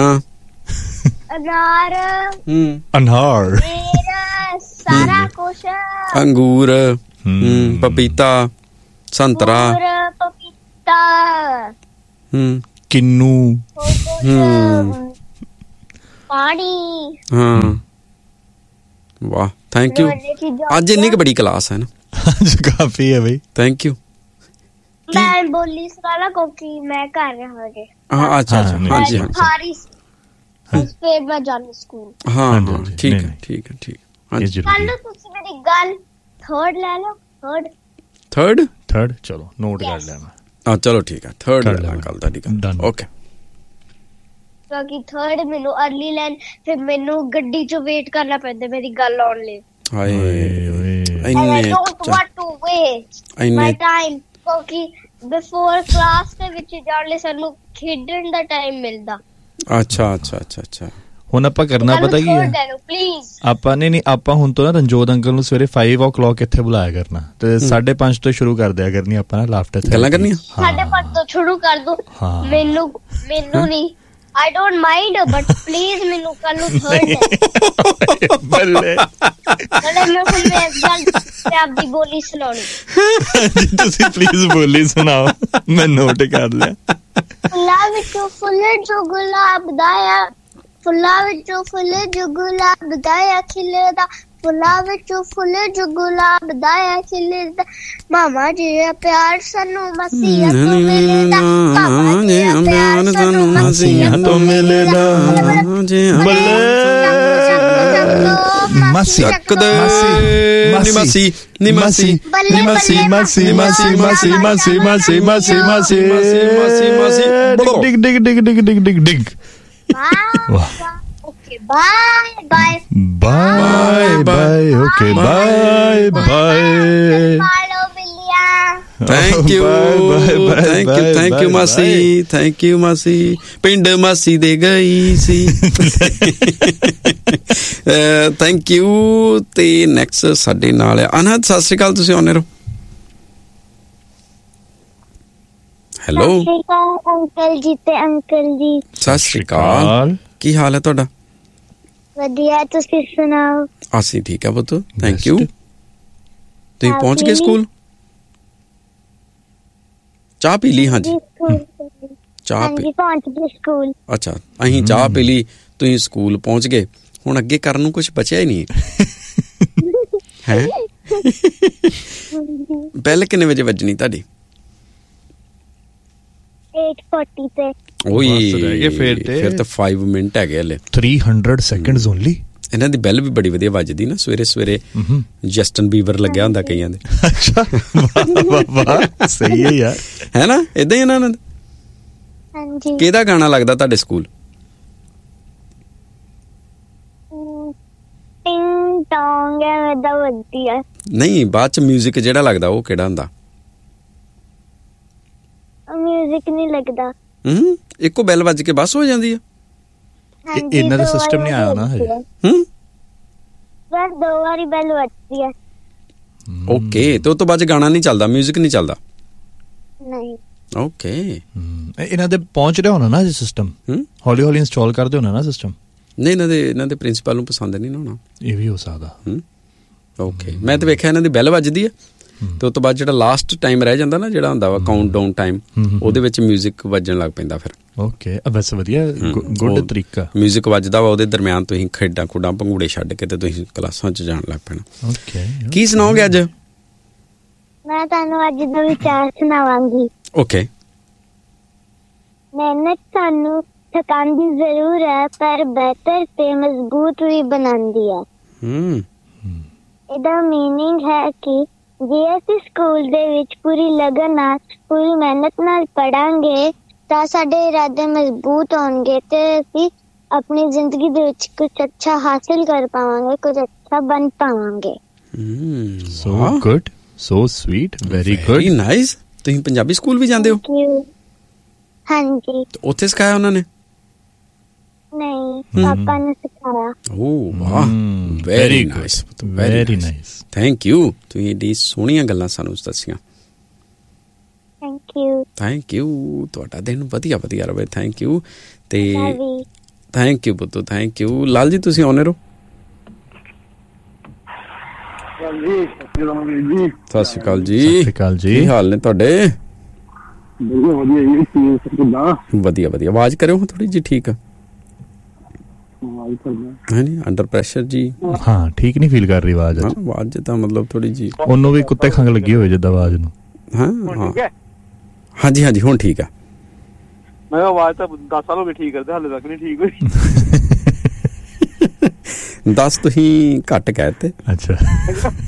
ਅਨਾਰ। ਸਾਰਾ ਕੁਛ। ਅੰਗੂਰ। ਪਪੀਤਾ। ਸੰਤਰਾ। ਪਪੀਤਾ। ਕਿੰਨੂ। ਪਾਣੀ। ਹਾਂ ਵਾਹ ਥੈਂਕ ਯੂ। ਅੱਜ ਇੰਨੀ ਕੁ ਬੜੀ ਕਲਾਸ ਹੈ ਨਾ। ਅੱਜ ਕਾਫੀ ਹੈ ਬਈ। Thank you. ਮੈਂ ਬੋਲੀ ਸਾਰਾ ਕਿਉਂਕਿ ਮੈਂ ਕਰ ਰਿਹਾ ਹਜੇ। ਹਾਂ ਅੱਛਾ ਹਾਂਜੀ ਫਿਰ ਮੈਂ ਜਾਣਾ ਸਕੂਲ। ਹਾਂ ਠੀਕ ਹੈ ਕੱਲ ਤੁਸੀਂ ਮੇਰੀ ਗੱਲ ਥਰਡ ਲੈ ਲਓ। ਥਰਡ ਚਲੋ ਨੋਟ ਕਰ ਲਿਆ ਮੈਂ। ਚਲੋ ਠੀਕ ਹੈ ਥਰਡ ਲੈ ਲਾਂ ਕੱਲ ਤੁਹਾਡੀ ਗੱਲ। ਓਕੇ ਕਿਉਂਕਿ ਥਰਡ ਮੈਨੂੰ ਅਰਲੀ ਲੈਣ, ਫਿਰ ਮੈਨੂੰ ਗੱਡੀ 'ਚ ਵੇਟ ਕਰਨਾ ਪੈਂਦਾ ਮੇਰੀ ਗੱਲ ਆਉਣ ਲਈ। ਹਾਏ I don't want to waste my time ਕਿਉਂਕਿ ਬਿਫੋਰ ਕਲਾਸ ਦੇ ਵਿੱਚ ਜਾਣ ਲਈ ਸਾਨੂੰ ਖੇਡਣ ਦਾ ਟਾਈਮ ਮਿਲਦਾ। ਅੱਛਾ ਹੁਣ ਆਪਾਂ ਕਰਨਾ ਪਤਾ ਕੀ ਹੈ, ਆਪਾਂ ਨਹੀਂ ਆਪਾਂ ਹੁਣ ਤੋਂ ਨਾ ਰਣਜੋਤ ਅੰਕਲ ਨੂੰ ਸਵੇਰੇ 5 o'clock ਇੱਥੇ ਬੁਲਾਇਆ ਕਰਨਾ ਤੇ 5:30 ਤੋਂ ਸ਼ੁਰੂ ਕਰ ਦਿਆ ਕਰਨੀ ਆਪਾਂ ਨਾ ਲਾਫਟਰ ਗੱਲਾਂ ਕਰਨੀਆਂ 5:30 ਤੋਂ ਸ਼ੁਰੂ ਕਰ ਦੋ। ਮੈਨੂੰ ਨਹੀਂ I don't mind, but please ਮੈਨੂੰ ਕੱਲ ਨੂੰ ਥਰਡ ਬੱਲੇ ਮੈਂ ਆਪਦੀ ਬੋਲੀ ਸੁਣਾਉਣੀ। ਤੁਸੀਂ ਪਲੀਜ਼ ਬੋਲੀ ਸੁਣਾਓ, ਮੈਂ ਨੋਟ ਕਰ ਲਿਆ। ਫੁੱਲਾਂ ਵਿੱਚੋਂ ਫੁੱਲ ਜੋ ਗੁਲਾਬ ਦਾ ਆ, ਫੁੱਲਾਂ ਵਿੱਚੋਂ ਫੁੱਲ ਜੋ ਗੁਲਾਬ ਦਾ ਆ ਖਿਲਦਾ, ਫੁੱਲਾਂ ਵਿੱਚੋਂ ਫੁੱਲ ਜੋ ਗੁਲਾਬ ਦਾ ਆ ਖਿਲਦਾ, ਮਾਮਾ ਜੀ ਪਿਆਰ ਸਾਨੂੰ ਮਸੀਹਾਂ ਤੋਂ ਮਿਲਦਾ, ਮਾਮਾ ਜੀ ਪਿਆਰ ਸਾਨੂੰ ਮਸੀਹਾਂ ਤੋਂ ਮਿਲਦਾ, ਬੱਲੇ ਮਾਸੀ ਚੱਕਦੇ ਨੀ ਮਾਸੀ ਨੀ ਮਾਸੀ ਨੀ ਮਾਸੀ ਮਾਸੀ ਮਾਸੀ ਮਾਸੀ ਮਾਸੀ ਮਾਸੀ ਮਾਸੀ ਮਾਸੀ ਮਾਸੀ ਡਿਗ ਡਿਗ ਡਿਗ ਡਿਗ ਡਿਗ ਡਿਗ ਡਿਗ। Okay, bye bye bye bye okay bye bye thank you ਮਾਸੀ thank you ਮਾਸੀ ਪਿੰਡ ਮਾਸੀ ਦੇ ਗਈ ਸੀ thank you। ਤੇ ਨੈਕਸਟ ਸਾਡੇ ਨਾਲ ਅਨਹਦ, ਸਤਿ ਸ਼੍ਰੀ ਅਕਾਲ, ਤੁਸੀਂ ਆਉਣੇ ਰਹੋ। ਹੈਲੋ ਅੰਕਲ ਜੀ ਤੇ ਅੰਕਲ ਜੀ ਸਤਿ ਸ਼੍ਰੀ ਅਕਾਲ, ਕੀ ਹਾਲ ਹੈ ਤੁਹਾਡਾ? ਵਧੀਆ, ਤੁਸੀਂ ਸੁਣਾਓ? ਅਸੀਂ ਠੀਕ ਆ ਪੁੱਤ, ਥੈਂਕ ਯੂ। ਤੁਸੀਂ ਪਹੁੰਚ ਗਏ ਸਕੂਲ? ਚਾਹ ਪੀ ਲਈ? ਹਾਂਜੀ ਚਾਹ ਪੀ ਪਹੁੰਚ ਗਏ ਸਕੂਲ। ਅੱਛਾ, ਅਸੀਂ ਚਾਹ ਪੀ ਲਈ, ਤੁਸੀਂ ਸਕੂਲ ਪਹੁੰਚ ਗਏ, ਹੁਣ ਅੱਗੇ ਕਰਨ ਨੂੰ ਕੁਝ ਬਚਿਆ ਹੀ ਨਹੀਂ ਹੈ। ਬੈਲ ਕਿੰਨੇ ਵਜੇ ਵੱਜਣੀ ਤੁਹਾਡੀ? 8:40 ਤੇ। ਓਏ ਫਿਰ ਤਾਂ 5 ਮਿੰਟ ਹੈਗੇ ਹਲੇ। 300 seconds ਓਨਲੀ। ਇਹਨਾਂ ਦੀ ਬੈਲ ਵੀ ਬੜੀ ਵਧੀਆ ਵੱਜਦੀ ਨਾ ਸਵੇਰੇ ਸਵੇਰੇ, ਜਸਟਨ ਬੀਬਰ ਲੱਗਿਆ ਹੁੰਦਾ ਕਈਆਂ ਦੇ। ਅੱਛਾ, ਵਾਹ ਸਹੀ ਹੈ ਯਾਰ, ਹੈ ਨਾ, ਏਦਾਂ ਹੀ ਇਹਨਾਂ ਦਾ। ਹਾਂਜੀ। ਕਿਹਦਾ ਗਾਣਾ ਲੱਗਦਾ ਤੁਹਾਡੇ ਸਕੂਲ? ਟਿੰਗ ਟੋਂਗ ਐਵੇਂ ਦਾ ਵਧੀਆ। ਨਹੀਂ, ਬਾਅਦ ਚ ਮਿਊਜ਼ਿਕ ਜਿਹੜਾ ਲੱਗਦਾ ਉਹ ਕਿਹੜਾ ਹੁੰਦਾ? ਮਿਊਜ਼ਿਕ ਨਹੀਂ ਲੱਗਦਾ। ਇੱਕੋ ਬੈਲ ਵੱਜ ਕੇ ਬਸ ਹੋ ਜਾਂਦੀ ਆ? ਇਹਨਾਂ ਦਾ ਸਿਸਟਮ ਨਹੀਂ ਆਇਆ ਨਾ ਹਜੇ। ਬਸ 2 ਵਾਰੀ ਬੈਲ ਵੱਜਦੀ ਹੈ। ਓਕੇ, ਤੇ ਉਸ ਤੋਂ ਬਾਅਦ ਗਾਣਾ ਨਹੀਂ ਚੱਲਦਾ, ਮਿਊਜ਼ਿਕ ਨਹੀਂ ਚੱਲਦਾ? ਨਹੀਂ। ਓਕੇ, ਇਹਨਾਂ ਦੇ ਪਹੁੰਚ ਰਿਹਾ ਹੋਣਾ ਨਾ ਸਿਸਟਮ, ਹੌਲੀ ਹੌਲੀ ਇੰਸਟਾਲ ਕਰਦੇ ਹੋਣਾ ਨਾ ਸਿਸਟਮ। ਨਹੀਂ, ਇਹਨਾਂ ਦੇ ਪ੍ਰਿੰਸੀਪਲ ਨੂੰ ਪਸੰਦ ਨਹੀਂ ਨਾ ਹੋਣਾ। ਇਹ ਵੀ ਹੋ ਸਕਦਾ। ਓਕੇ, ਮੈਂ ਤਾਂ ਵੇਖਿਆ ਇਹਨਾਂ ਦੀ ਬੈਲ ਵੱਜਦੀ ਹੈ ਤੇ ਉਸ ਤੋਂ ਬਾਅਦ ਜਿਹੜਾ ਲਾਸਟ ਟਾਈਮ ਰਹਿ ਜਾਂਦਾ ਨਾ, ਜਿਹੜਾ ਹੁੰਦਾ ਵਾ ਕਾਊਂਟ ਡਾਊਨ ਟਾਈਮ, ਉਹਦੇ ਵਿੱਚ ਮਿਊਜ਼ਿਕ ਵੱਜਣ ਲੱਗ ਪੈਂਦਾ ਫਿਰ। ਓਕੇ, ਬਸ ਵਧੀਆ, ਗੁੱਡ ਤਰੀਕਾ। ਮਿਊਜ਼ਿਕ ਵੱਜਦਾ ਵਾ, ਉਹਦੇ ਦਰਮਿਆਨ ਤੁਸੀਂ ਖੇਡਾਂ ਖੂਡਾਂ ਭੰਗੂੜੇ ਛੱਡ ਕੇ ਤੇ ਤੁਸੀਂ ਕਲਾਸਾਂ 'ਚ ਜਾਣ ਲੱਗ ਪੈਣਾ। ਓਕੇ, ਕੀ ਸੁਣਾਓਗੇ ਅੱਜ? ਮੈਂ ਤੁਹਾਨੂੰ ਅੱਜ ਦਾ ਵਿਚਾਰ ਸੁਣਾਵਾਂਗੀ। ਓਕੇ। ਮਿਹਨਤ ਸਾਨੂੰ ਥਕਾਉਂਦੀ ਜ਼ਰੂਰ ਹੈ, ਪਰ ਬਿਹਤਰ ਤੇ ਮਜ਼ਬੂਤ ਵੀ ਬਣਾਉਂਦੀ ਹੈ। ਇਹਦਾ ਮੀਨਿੰਗ ਹੈ ਕਿ ਜੇ ਅਸੀਂ ਸਕੂਲ ਦੇ ਵਿੱਚ ਪੂਰੀ ਲਗਨ ਨਾਲ, ਪੂਰੀ ਮਿਹਨਤ ਨਾਲ ਪੜਾਂਗੇ ਤਾਂ ਸਾਡੇ ਇਰਾਦੇ ਮਜ਼ਬੂਤ ਹੋਣਗੇ ਤੇ ਅਸੀਂ ਆਪਣੀ ਜ਼ਿੰਦਗੀ ਦੇ ਵਿੱਚ ਕੁਝ ਅੱਛਾ ਹਾਸਿਲ ਕਰ ਪਾਵਾਂਗੇ, ਕੁਝ ਅੱਛਾ ਬਣ ਪਾਵਾਂਗੇ। So good, so sweet, very good, very nice. ਤੁਸੀਂ ਪੰਜਾਬੀ ਸਕੂਲ ਵੀ ਜਾਂਦੇ ਹੋ? ਹਾਂਜੀ। ਉੱਥੇ ਸਿਖਾਇਆ ਉਹਨਾਂ ਨੇ? ਨਹੀਂ, ਪਾਪਾ ਨੇ ਸਿਖਾਇਆ। ਓ ਵਾਹ, very nice, very nice, thank you. ਤੁਸੀਂ ਏਡੀ ਸੋਹਣੀਆਂ ਗੱਲਾਂ ਸਾਨੂੰ ਦੱਸੀਆਂ। Thank you. ਤੁਹਾਡਾ ਦਿਨ ਵਧੀਆ ਵਧੀਆ ਰਹੇ। Thank you. ਤੇ thank you ਪੁੱਤੂ, thank you. Lal ji, ਤੁਸੀਂ ਆਉਣੇ ਰਹੋ। ਸਤਿ ਸ਼੍ਰੀ ਅਕਾਲ ਜੀ। ਸਤਿ ਸ਼੍ਰੀ ਅਕਾਲ ਜੀ, ਕੀ ਹਾਲ ਨੇ ਤੁਹਾਡੇ? ਵਧੀਆ ਵਧੀਆ। ਆਵਾਜ਼ ਕਰਿਓ ਥੋੜੀ ਜਿਹੀ ਠੀਕ ਆ। ਹਾਂਜੀ, ਅੰਡਰ ਪ੍ਰੈਸ਼ਰ ਜੀ। ਹਾਂ, ਠੀਕ ਨਹੀਂ ਫੀਲ ਕਰ ਰਹੀ ਆਵਾਜ਼। ਆਵਾਜ਼ ਤਾਂ ਮਤਲਬ ਥੋੜੀ ਜੀ, ਉਹਨੂੰ ਵੀ ਕੁੱਤੇ ਖੰਗ ਲੱਗੀ ਹੋਵੇ ਜਿੱਦਾਂ ਆਵਾਜ਼ ਨੂੰ। ਹਾਂ, ਹਾਂਜੀ ਹਾਂਜੀ, ਹੁਣ ਠੀਕ ਆ। ਮੈਂ ਆਵਾਜ਼ ਤਾਂ 10 ਸਾਲ ਹੋ ਗਏ ਠੀਕ ਕਰਦੇ, ਹਾਲੇ ਤੱਕ ਨਹੀਂ ਠੀਕ ਹੋਈ। 10 ਤੁਸੀਂ ਘੱਟ ਕਹਿ ਤੇ। ਅੱਛਾ।